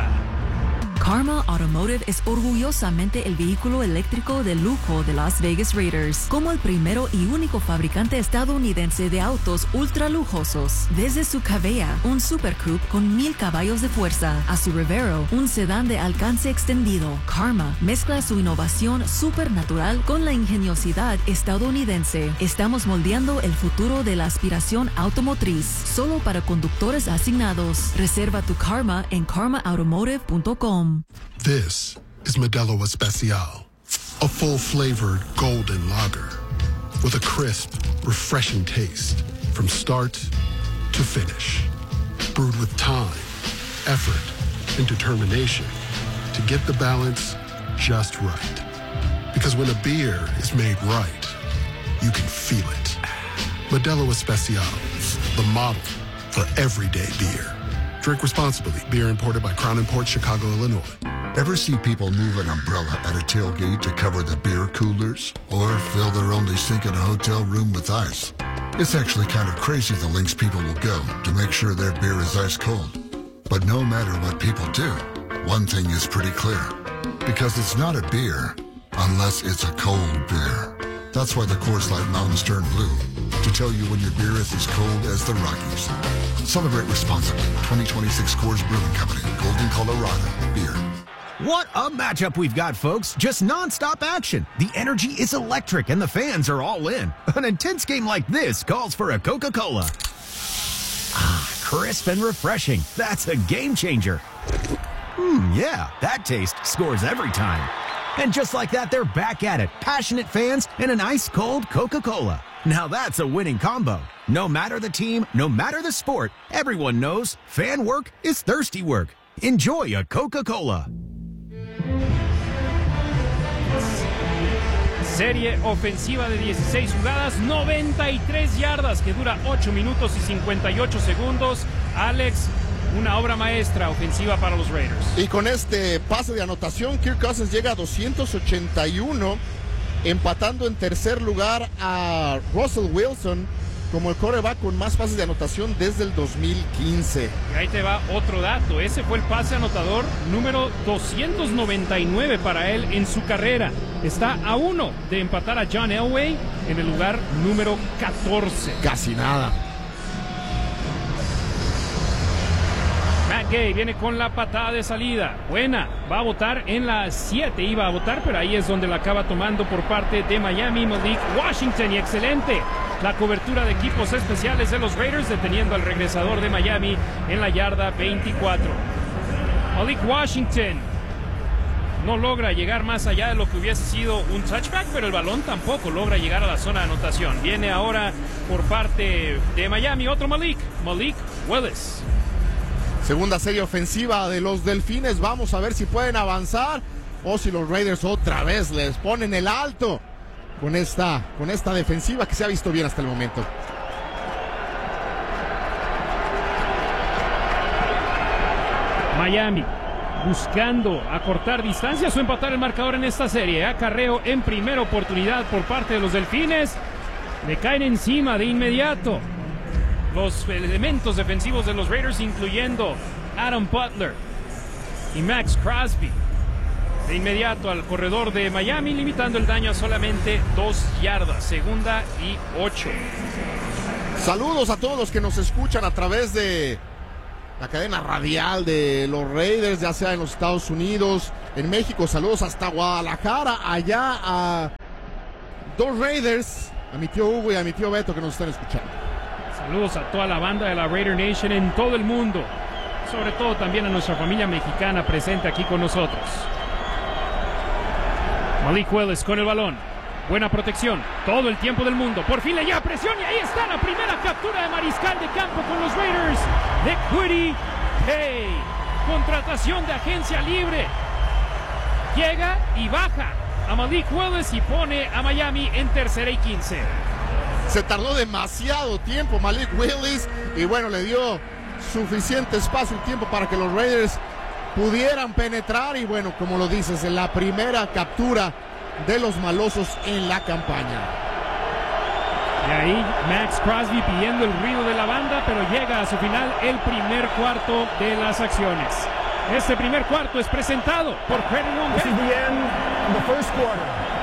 Karma Automotive es orgullosamente el vehículo eléctrico de lujo de Las Vegas Raiders, como el primero y único fabricante estadounidense de autos ultra lujosos. Desde su Cavea, un Super Coupe con mil caballos de fuerza, a su Revero, un sedán de alcance extendido, Karma mezcla su innovación supernatural con la ingeniosidad estadounidense. Estamos moldeando el futuro de la aspiración automotriz, solo para conductores asignados. Reserva tu Karma en karma automotive punto com. This is Modelo Especial, a full-flavored golden lager with a crisp, refreshing taste from start to finish. Brewed with time, effort, and determination to get the balance just right. Because when a beer is made right, you can feel it. Modelo Especial, the model for everyday beer. Drink responsibly. Beer imported by Crown Imports, Chicago, Illinois. Ever see people move an umbrella at a tailgate to cover the beer coolers? Or fill their only sink in a hotel room with ice? It's actually kind of crazy the lengths people will go to make sure their beer is ice cold. But no matter what people do, one thing is pretty clear. Because it's not a beer unless it's a cold beer. That's why the Coors Light Mountains turn blue, to tell you when your beer is as cold as the Rockies. Celebrate responsibly. twenty twenty-six Coors Brewing Company, Golden, Colorado. Beer. What a matchup we've got, folks. Just non-stop action. The energy is electric and the fans are all in. An intense game like this calls for a Coca-Cola. Ah, crisp and refreshing. That's a game changer. Hmm, yeah, that taste scores every time. And just like that, they're back at it. Passionate fans and an ice-cold Coca-Cola. Now that's a winning combo. No matter the team, no matter the sport, everyone knows fan work is thirsty work. Enjoy a Coca-Cola. Serie ofensiva de dieciséis jugadas, noventa y tres yardas, que dura ocho minutos y cincuenta y ocho segundos. Alex, una obra maestra ofensiva para los Raiders. Y con este pase de anotación, Kirk Cousins llega a doscientos ochenta y uno, empatando en tercer lugar a Russell Wilson como el quarterback con más pases de anotación desde el dos mil quince. Y ahí te va otro dato. Ese fue el pase anotador número doscientos noventa y nueve para él en su carrera. Está a uno de empatar a John Elway en el lugar número catorce. Casi nada. Matt Gay viene con la patada de salida. Buena. Va a botar en la siete. Iba a botar, pero ahí es donde la acaba tomando por parte de Miami Malik Washington. Y excelente la cobertura de equipos especiales de los Raiders, deteniendo al regresador de Miami en la yarda veinticuatro. Malik Washington no logra llegar más allá de lo que hubiese sido un touchback, pero el balón tampoco logra llegar a la zona de anotación. Viene ahora por parte de Miami otro Malik, Malik Willis. Segunda serie ofensiva de los Delfines. Vamos a ver si pueden avanzar o si los Raiders otra vez les ponen el alto con esta, con esta defensiva que se ha visto bien hasta el momento. Miami buscando acortar distancias o empatar el marcador en esta serie. Acarreo en primera oportunidad por parte de los Delfines. Le caen encima de inmediato los elementos defensivos de los Raiders, incluyendo Adam Butler y Max Crosby. De inmediato al corredor de Miami, limitando el daño a solamente dos yardas. Segunda y ocho. Saludos a todos los que nos escuchan a través de la cadena radial de los Raiders, ya sea en los Estados Unidos, en México. Saludos hasta Guadalajara, allá a dos Raiders, a mi tío Hugo y a mi tío Beto que nos están escuchando. Saludos a toda la banda de la Raider Nation en todo el mundo, sobre todo también a nuestra familia mexicana presente aquí con nosotros. Malik Willis con el balón. Buena protección, todo el tiempo del mundo. Por fin le lleva presión y ahí está la primera captura de mariscal de campo con los Raiders de Kwity Paye. Contratación de agencia libre. Llega y baja a Malik Willis y pone a Miami en tercera y quince. Se tardó demasiado tiempo Malik Willis y bueno, le dio suficiente espacio y tiempo para que los Raiders pudieran penetrar y bueno, como lo dices, en la primera captura de los malosos en la campaña. Y ahí Max Crosby pidiendo el ruido de la banda, pero llega a su final el primer cuarto de las acciones. Este primer cuarto es presentado por Credit One Bank.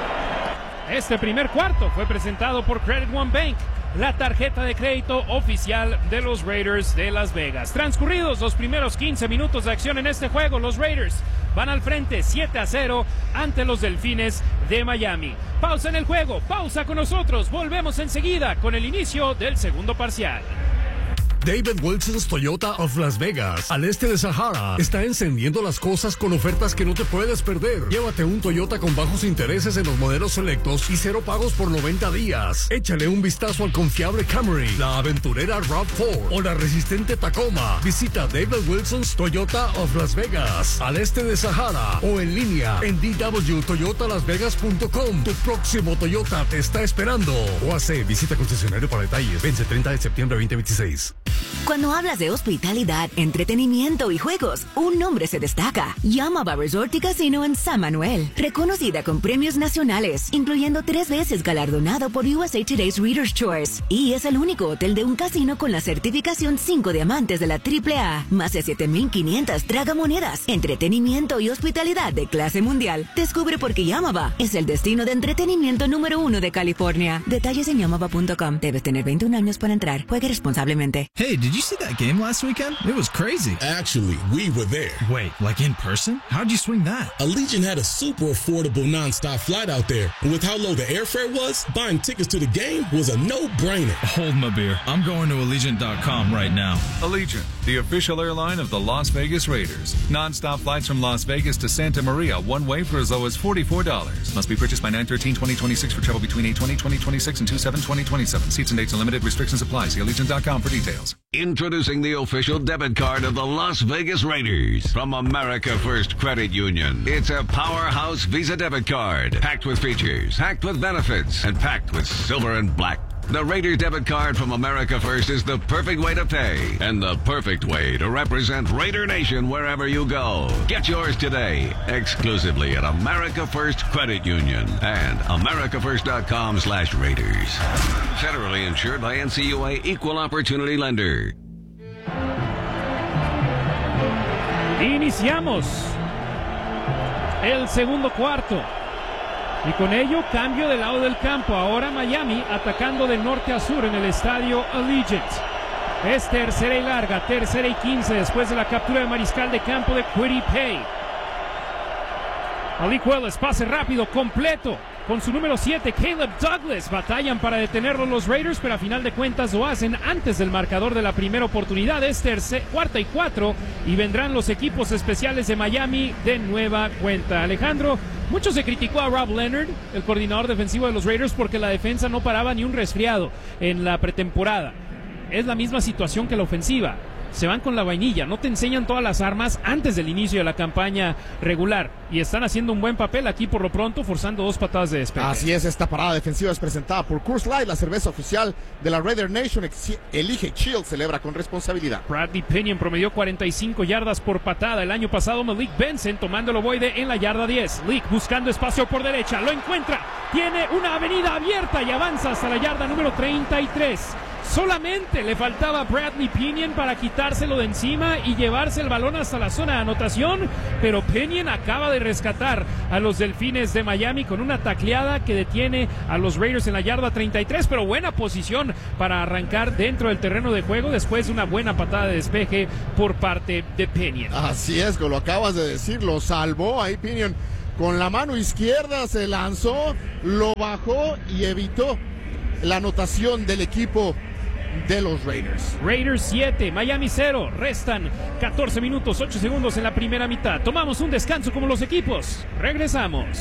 Este primer cuarto fue presentado por Credit One Bank, la tarjeta de crédito oficial de los Raiders de Las Vegas. Transcurridos los primeros quince minutos de acción en este juego, los Raiders van al frente siete a cero ante los Delfines de Miami. Pausa en el juego, pausa con nosotros. Volvemos enseguida con el inicio del segundo parcial. David Wilson's Toyota of Las Vegas, al este de Sahara, está encendiendo las cosas con ofertas que no te puedes perder. Llévate un Toyota con bajos intereses en los modelos selectos y cero pagos por noventa días. Échale un vistazo al confiable Camry, la aventurera RAV cuatro o la resistente Tacoma. Visita David Wilson's Toyota of Las Vegas, al este de Sahara, o en línea en d w toyota las vegas punto com. Tu próximo Toyota te está esperando. O hace visita concesionario para detalles. Vence treinta de septiembre de veinte veintiséis. Cuando hablas de hospitalidad, entretenimiento y juegos, un nombre se destaca. Yamaba Resort y Casino en San Manuel. Reconocida con premios nacionales, incluyendo tres veces galardonado por U S A Today's Reader's Choice. Y es el único hotel de un casino con la certificación cinco diamantes de la triple A. Más de siete mil quinientas tragamonedas. Entretenimiento y hospitalidad de clase mundial. Descubre por qué Yamaba es el destino de entretenimiento número uno de California. Detalles en yamaba punto com. Debes tener veintiún años para entrar. Juegue responsablemente. Hey, did you see that game last weekend? It was crazy. Actually, we were there. Wait, like in person? How'd you swing that? Allegiant had a super affordable nonstop flight out there. And with how low the airfare was, buying tickets to the game was a no-brainer. Hold my beer. I'm going to Allegiant dot com right now. Allegiant, the official airline of the Las Vegas Raiders. Nonstop flights from Las Vegas to Santa Maria, one way for as low as forty-four dollars. Must be purchased by nine thirteen twenty twenty-six for travel between eight twenty twenty twenty-six and two seven twenty twenty-seven. Seats and dates are limited. Restrictions apply. See Allegiant dot com for details. Introducing the official debit card of the Las Vegas Raiders from America First Credit Union. It's a powerhouse Visa debit card, packed with features, packed with benefits, and packed with silver and black. The Raiders debit card from America First is the perfect way to pay and the perfect way to represent Raider Nation wherever you go. Get yours today, exclusively at America First Credit Union and america first dot com slash Raiders. Federally insured by N C U A Equal Opportunity Lender. Iniciamos el segundo cuarto. Y con ello, cambio de lado del campo. Ahora Miami atacando de norte a sur en el estadio Allegiant. Es tercera y larga, tercera y quince después de la captura de mariscal de campo de Kwity Paye. Malik Willis, pase rápido, completo. Con su número siete, Caleb Douglas, batallan para detenerlo los Raiders, pero a final de cuentas lo hacen antes del marcador de la primera oportunidad. Es tercera, cuarta y cuatro, y vendrán los equipos especiales de Miami de nueva cuenta. Alejandro, mucho se criticó a Rob Leonard, el coordinador defensivo de los Raiders, porque la defensa no paraba ni un resfriado en la pretemporada. Es la misma situación que la ofensiva. se van con la vainilla, no te enseñan todas las armas antes del inicio de la campaña regular, y están haciendo un buen papel aquí por lo pronto, forzando dos patadas de despeje. Así es, esta parada defensiva es presentada por Coors Light, la cerveza oficial de la Raider Nation. Elige chill, celebra con responsabilidad. Bradley Pinion promedió cuarenta y cinco yardas por patada el año pasado. Malik Benson tomando el ovoide en la yarda diez. Leak buscando espacio por derecha, lo encuentra, tiene una avenida abierta y avanza hasta la yarda número treinta y tres. Solamente le faltaba a Bradley Pinion para quitárselo de encima y llevarse el balón hasta la zona de anotación, pero Pinion acaba de rescatar a los Delfines de Miami con una tacleada que detiene a los Raiders en la yarda treinta y tres, pero buena posición para arrancar dentro del terreno de juego después de una buena patada de despeje por parte de Pinion. Así es, lo acabas de decir, lo salvó ahí Pinion. Con la mano izquierda se lanzó, lo bajó y evitó la anotación del equipo de los Raiders. Raiders siete, Miami cero. Restan catorce minutos, ocho segundos en la primera mitad. Tomamos un descanso como los equipos. Regresamos.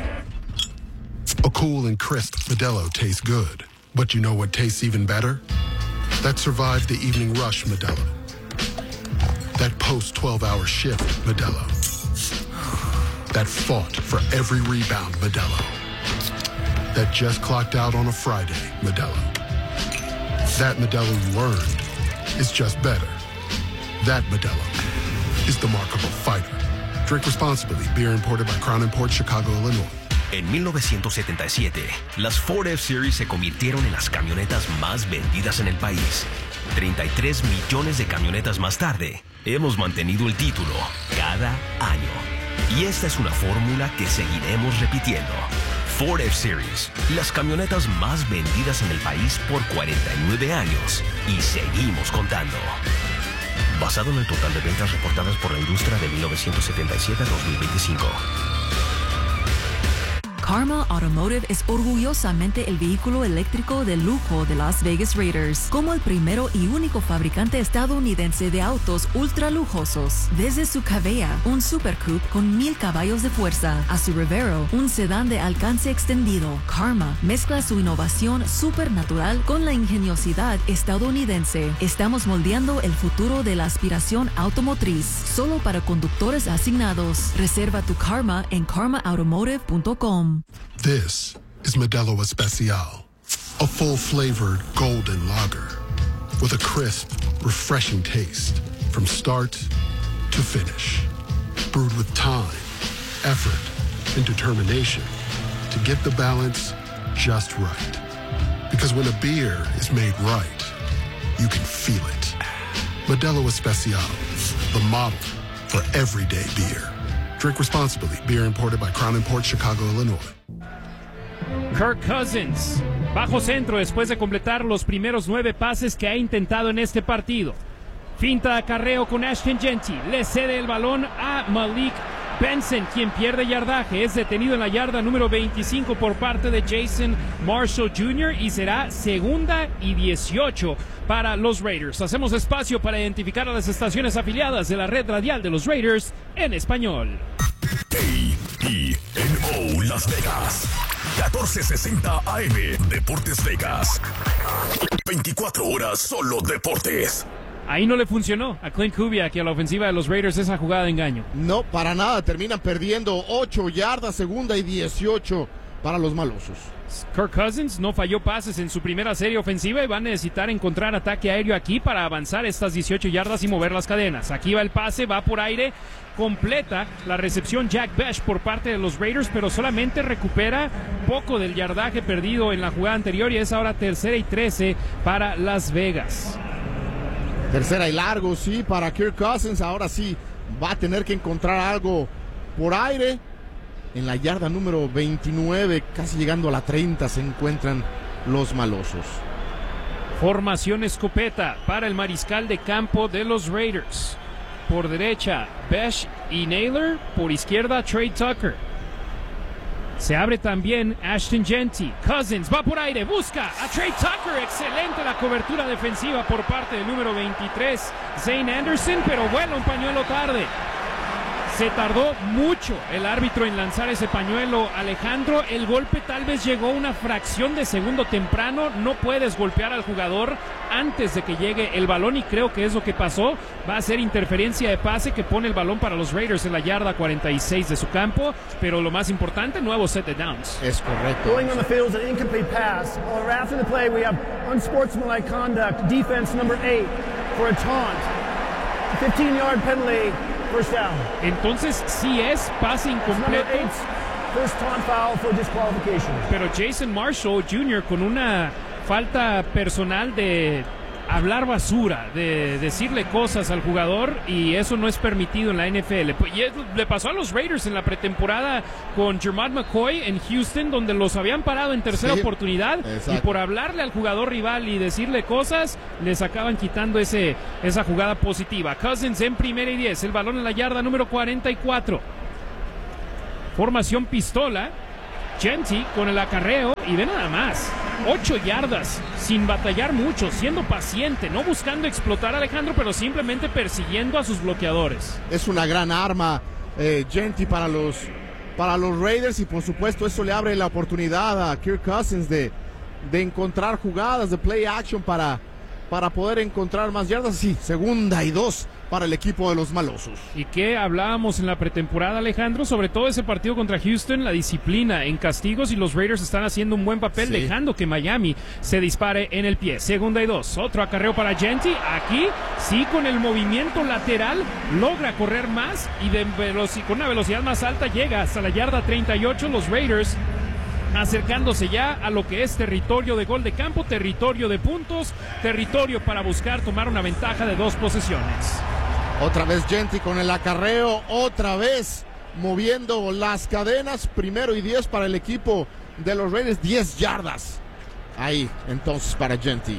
A cool and crisp Modelo tastes good. But you know what tastes even better? That survived the evening rush Modelo. That post twelve hour shift Modelo. That fought for every rebound Modelo. That just clocked out on a Friday Modelo. That Modelo you earned is just better. That Modelo is the mark of a fighter. Drink responsibly. Beer imported by Crown Imports, Chicago, Illinois. En mil novecientos setenta y siete, las Ford F-Series se convirtieron en las camionetas más vendidas en el país. treinta y tres millones de camionetas más tarde, hemos mantenido el título cada año. Y esta es una fórmula que seguiremos repitiendo. Ford F-Series, las camionetas más vendidas en el país por cuarenta y nueve años. Y seguimos contando. Basado en el total de ventas reportadas por la industria de mil novecientos setenta y siete a dos mil veinticinco. Karma Automotive es orgullosamente el vehículo eléctrico de lujo de Las Vegas Raiders, como el primero y único fabricante estadounidense de autos ultra lujosos. Desde su Cavea, un Super Coupe con mil caballos de fuerza, a su Revero, un sedán de alcance extendido, Karma mezcla su innovación supernatural con la ingeniosidad estadounidense. Estamos moldeando el futuro de la aspiración automotriz, solo para conductores asignados. Reserva tu Karma en karma automotive punto com. This is Modelo Especial, a full-flavored golden lager with a crisp, refreshing taste from start to finish. Brewed with time, effort, and determination to get the balance just right. Because when a beer is made right, you can feel it. Modelo Especial, the model for everyday beer. Drink responsibly. Beer imported by Crown Imports, Chicago, Illinois. Kirk Cousins, bajo centro después de completar los primeros nueve pases que ha intentado en este partido. Finta de acarreo con Ashton Jeanty, le cede el balón a Malik Benson, quien pierde yardaje, es detenido en la yarda número veinticinco por parte de Jason Marshall junior y será segunda y dieciocho para los Raiders. Hacemos espacio para identificar a las estaciones afiliadas de la red radial de los Raiders en español. A E N O Las Vegas, catorce sesenta A M, Deportes Vegas. veinticuatro horas solo deportes. Ahí no le funcionó a Clint Kubiak y a la ofensiva de los Raiders esa jugada de engaño. No, para nada, terminan perdiendo ocho yardas, segunda y dieciocho para los malosos. Kirk Cousins no falló pases en su primera serie ofensiva y va a necesitar encontrar ataque aéreo aquí para avanzar estas dieciocho yardas y mover las cadenas. Aquí va el pase, va por aire, completa la recepción Jack Bech por parte de los Raiders, pero solamente recupera poco del yardaje perdido en la jugada anterior y es ahora tercera y trece para Las Vegas. Tercera y largo, sí, para Kirk Cousins. Ahora sí va a tener que encontrar algo por aire. En la yarda número veintinueve, casi llegando a la treinta, se encuentran los malosos. Formación escopeta para el mariscal de campo de los Raiders. Por derecha, Bech y Naylor. Por izquierda, Trey Tucker. Se abre también Ashton Jeanty. Cousins va por aire, busca a Trey Tucker. Excelente la cobertura defensiva por parte del número veintitrés, Zane Anderson, pero vuela un pañuelo tarde. Se tardó mucho el árbitro en lanzar ese pañuelo, Alejandro. El golpe tal vez llegó una fracción de segundo temprano. No puedes golpear al jugador antes de que llegue el balón y creo que es lo que pasó. Va a ser interferencia de pase que pone el balón para los Raiders en la yarda cuarenta y seis de su campo. Pero lo más importante, nuevo set de downs. Es correcto. Going on the field is an incomplete pass. Or after the play, we have unsportsmanlike conduct. Defense number eight for a taunt. fifteen-yard penalty. First down. Entonces sí es pase incompleto. First taunt foul for disqualification. Pero Jason Marshall junior con una falta personal de hablar basura, de decirle cosas al jugador, y eso no es permitido en la N F L. Y le pasó a los Raiders en la pretemporada con Jermad McCoy en Houston, donde los habían parado en tercera sí, oportunidad, exacto. Y por hablarle al jugador rival y decirle cosas, les acaban quitando ese, esa jugada positiva. Cousins en primera y diez, el balón en la yarda número cuarenta y cuatro. Formación pistola. Jeanty con el acarreo y ve nada más, ocho yardas, sin batallar mucho, siendo paciente, no buscando explotar a Alejandro, pero simplemente persiguiendo a sus bloqueadores. Es una gran arma eh, Jeanty para los, para los Raiders, y por supuesto eso le abre la oportunidad a Kirk Cousins de, de encontrar jugadas de play action para, para poder encontrar más yardas. Sí, segunda y dos para el equipo de los malosos. ¿Y qué hablábamos en la pretemporada, Alejandro? Sobre todo ese partido contra Houston, la disciplina en castigos, y los Raiders están haciendo un buen papel, sí, dejando que Miami se dispare en el pie. Segunda y dos, otro acarreo para Jeanty. Aquí sí, con el movimiento lateral logra correr más y de veloc- con una velocidad más alta llega hasta la yarda treinta y ocho. Los Raiders acercándose ya a lo que es territorio de gol de campo, territorio de puntos, territorio para buscar tomar una ventaja de dos posesiones. Otra vez Jeanty con el acarreo, otra vez moviendo las cadenas. Primero y diez para el equipo de los Raiders, diez yardas. Ahí, entonces, para Jeanty.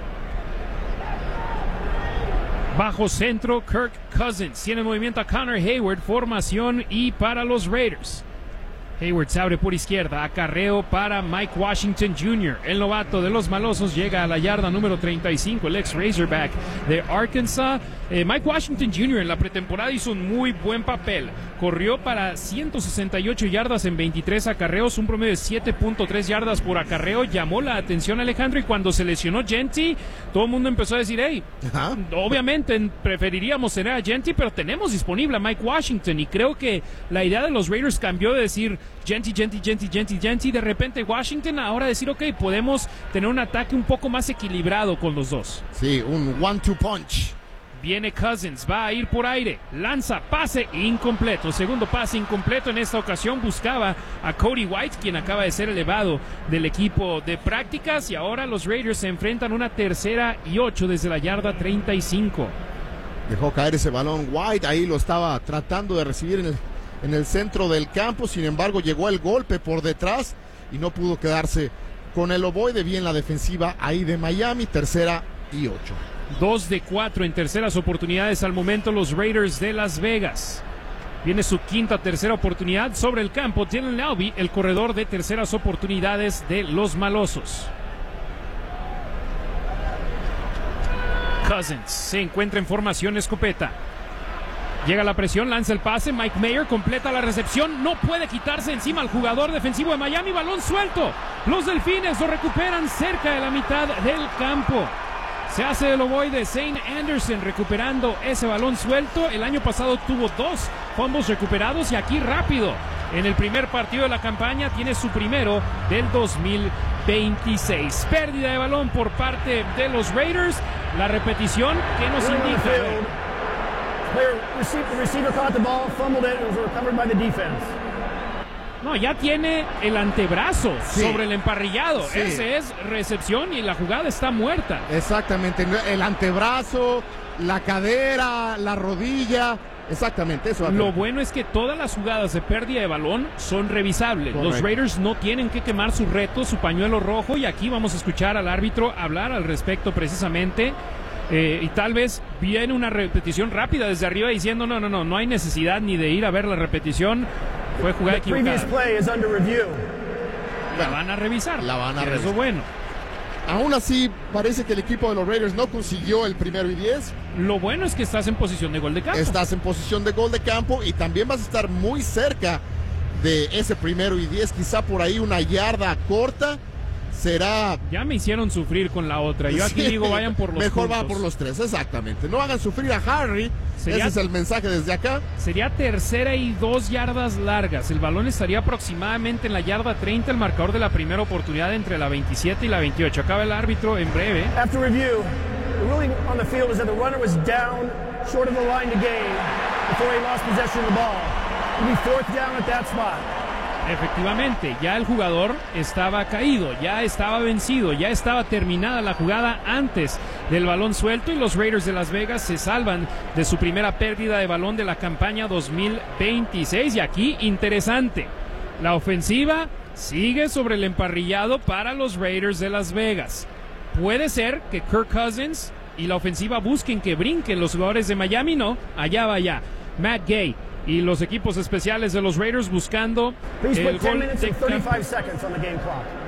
Bajo centro, Kirk Cousins. Tiene movimiento a Connor Hayward, formación y para los Raiders. Hayward se abre por izquierda, acarreo para Mike Washington junior El novato de los malosos llega a la yarda número treinta y cinco, el ex Razorback de Arkansas. Eh, Mike Washington junior en la pretemporada hizo un muy buen papel. Corrió para ciento sesenta y ocho yardas en veintitrés acarreos, un promedio de siete punto tres yardas por acarreo. Llamó la atención Alejandro, y cuando se lesionó Jeanty, todo el mundo empezó a decir, hey, Ajá. obviamente preferiríamos tener a Jeanty, pero tenemos disponible a Mike Washington, y creo que la idea de los Raiders cambió de decir Jeanty, Jeanty, Jeanty, Jeanty, Jeanty, de repente Washington, ahora decir, ok, podemos tener un ataque un poco más equilibrado con los dos. Sí, un one-two punch. Viene Cousins, va a ir por aire, lanza, pase incompleto, segundo pase incompleto. En esta ocasión buscaba a Cody White, quien acaba de ser elevado del equipo de prácticas, y ahora los Raiders se enfrentan una tercera y ocho desde la yarda treinta y cinco. Dejó caer ese balón White, ahí lo estaba tratando de recibir en el, en el centro del campo, sin embargo llegó el golpe por detrás y no pudo quedarse con el ovoide. Bien la defensiva ahí de Miami, tercera y ocho. Dos de cuatro en terceras oportunidades al momento los Raiders de Las Vegas. Viene su quinta tercera oportunidad sobre el campo. Dylan Laube, el corredor de terceras oportunidades de los malosos. Cousins se encuentra en formación escopeta. Llega la presión, lanza el pase. Mike Mayer completa la recepción. No puede quitarse encima al jugador defensivo de Miami. Balón suelto. Los Delfines lo recuperan cerca de la mitad del campo. Se hace el ovoide Zane Anderson recuperando ese balón suelto. El año pasado tuvo dos fumbles recuperados, y aquí rápido, en el primer partido de la campaña, tiene su primero del dos mil veintiséis. Pérdida de balón por parte de los Raiders. La repetición que nos indica. The receiver caught the ball, fumbled it, it was recovered by the defense. No, ya tiene el antebrazo sí. sobre el emparrillado. Sí. Ese es recepción y la jugada está muerta. Exactamente, el antebrazo, la cadera, la rodilla. Exactamente, eso. Lo bueno es que todas las jugadas de pérdida de balón son revisables. Correcto. Los Raiders no tienen que quemar su reto, su pañuelo rojo, y aquí vamos a escuchar al árbitro hablar al respecto precisamente. Eh, y tal vez viene una repetición rápida desde arriba diciendo no, no, no, no hay necesidad ni de ir a ver la repetición. Fue jugada equivocada. Play is under review. La van a revisar. La van a revisar. Eso es bueno. Aún así, parece que el equipo de los Raiders no consiguió el primero y diez. Lo bueno es que estás en posición de gol de campo. Estás en posición de gol de campo y también vas a estar muy cerca de ese primero y diez. Quizá por ahí una yarda corta será... Ya me hicieron sufrir con la otra. Yo aquí sí, digo, vayan por los Mejor puntos. va por los tres, exactamente. No hagan sufrir a Harry. Sería, ese es el mensaje desde acá. Sería tercera y dos yardas largas. El balón estaría aproximadamente en la yarda treinta, el marcador de la primera oportunidad entre la veintisiete y la veintiocho. Acaba el árbitro en breve. After review, the ruling on the field is that the runner was down short of the line to gain before he lost possession of the ball. It'll be fourth down at that spot. Efectivamente, ya el jugador estaba caído, ya estaba vencido, ya estaba terminada la jugada antes del balón suelto y los Raiders de Las Vegas se salvan de su primera pérdida de balón de la campaña dos mil veintiséis. Y aquí, interesante, la ofensiva sigue sobre el emparrillado para los Raiders de Las Vegas. Puede ser que Kirk Cousins y la ofensiva busquen que brinquen los jugadores de Miami, no, allá va allá. Matt Gay y los equipos especiales de los Raiders buscando Please el put ten gol minutes de and thirty-five seconds on the game clock.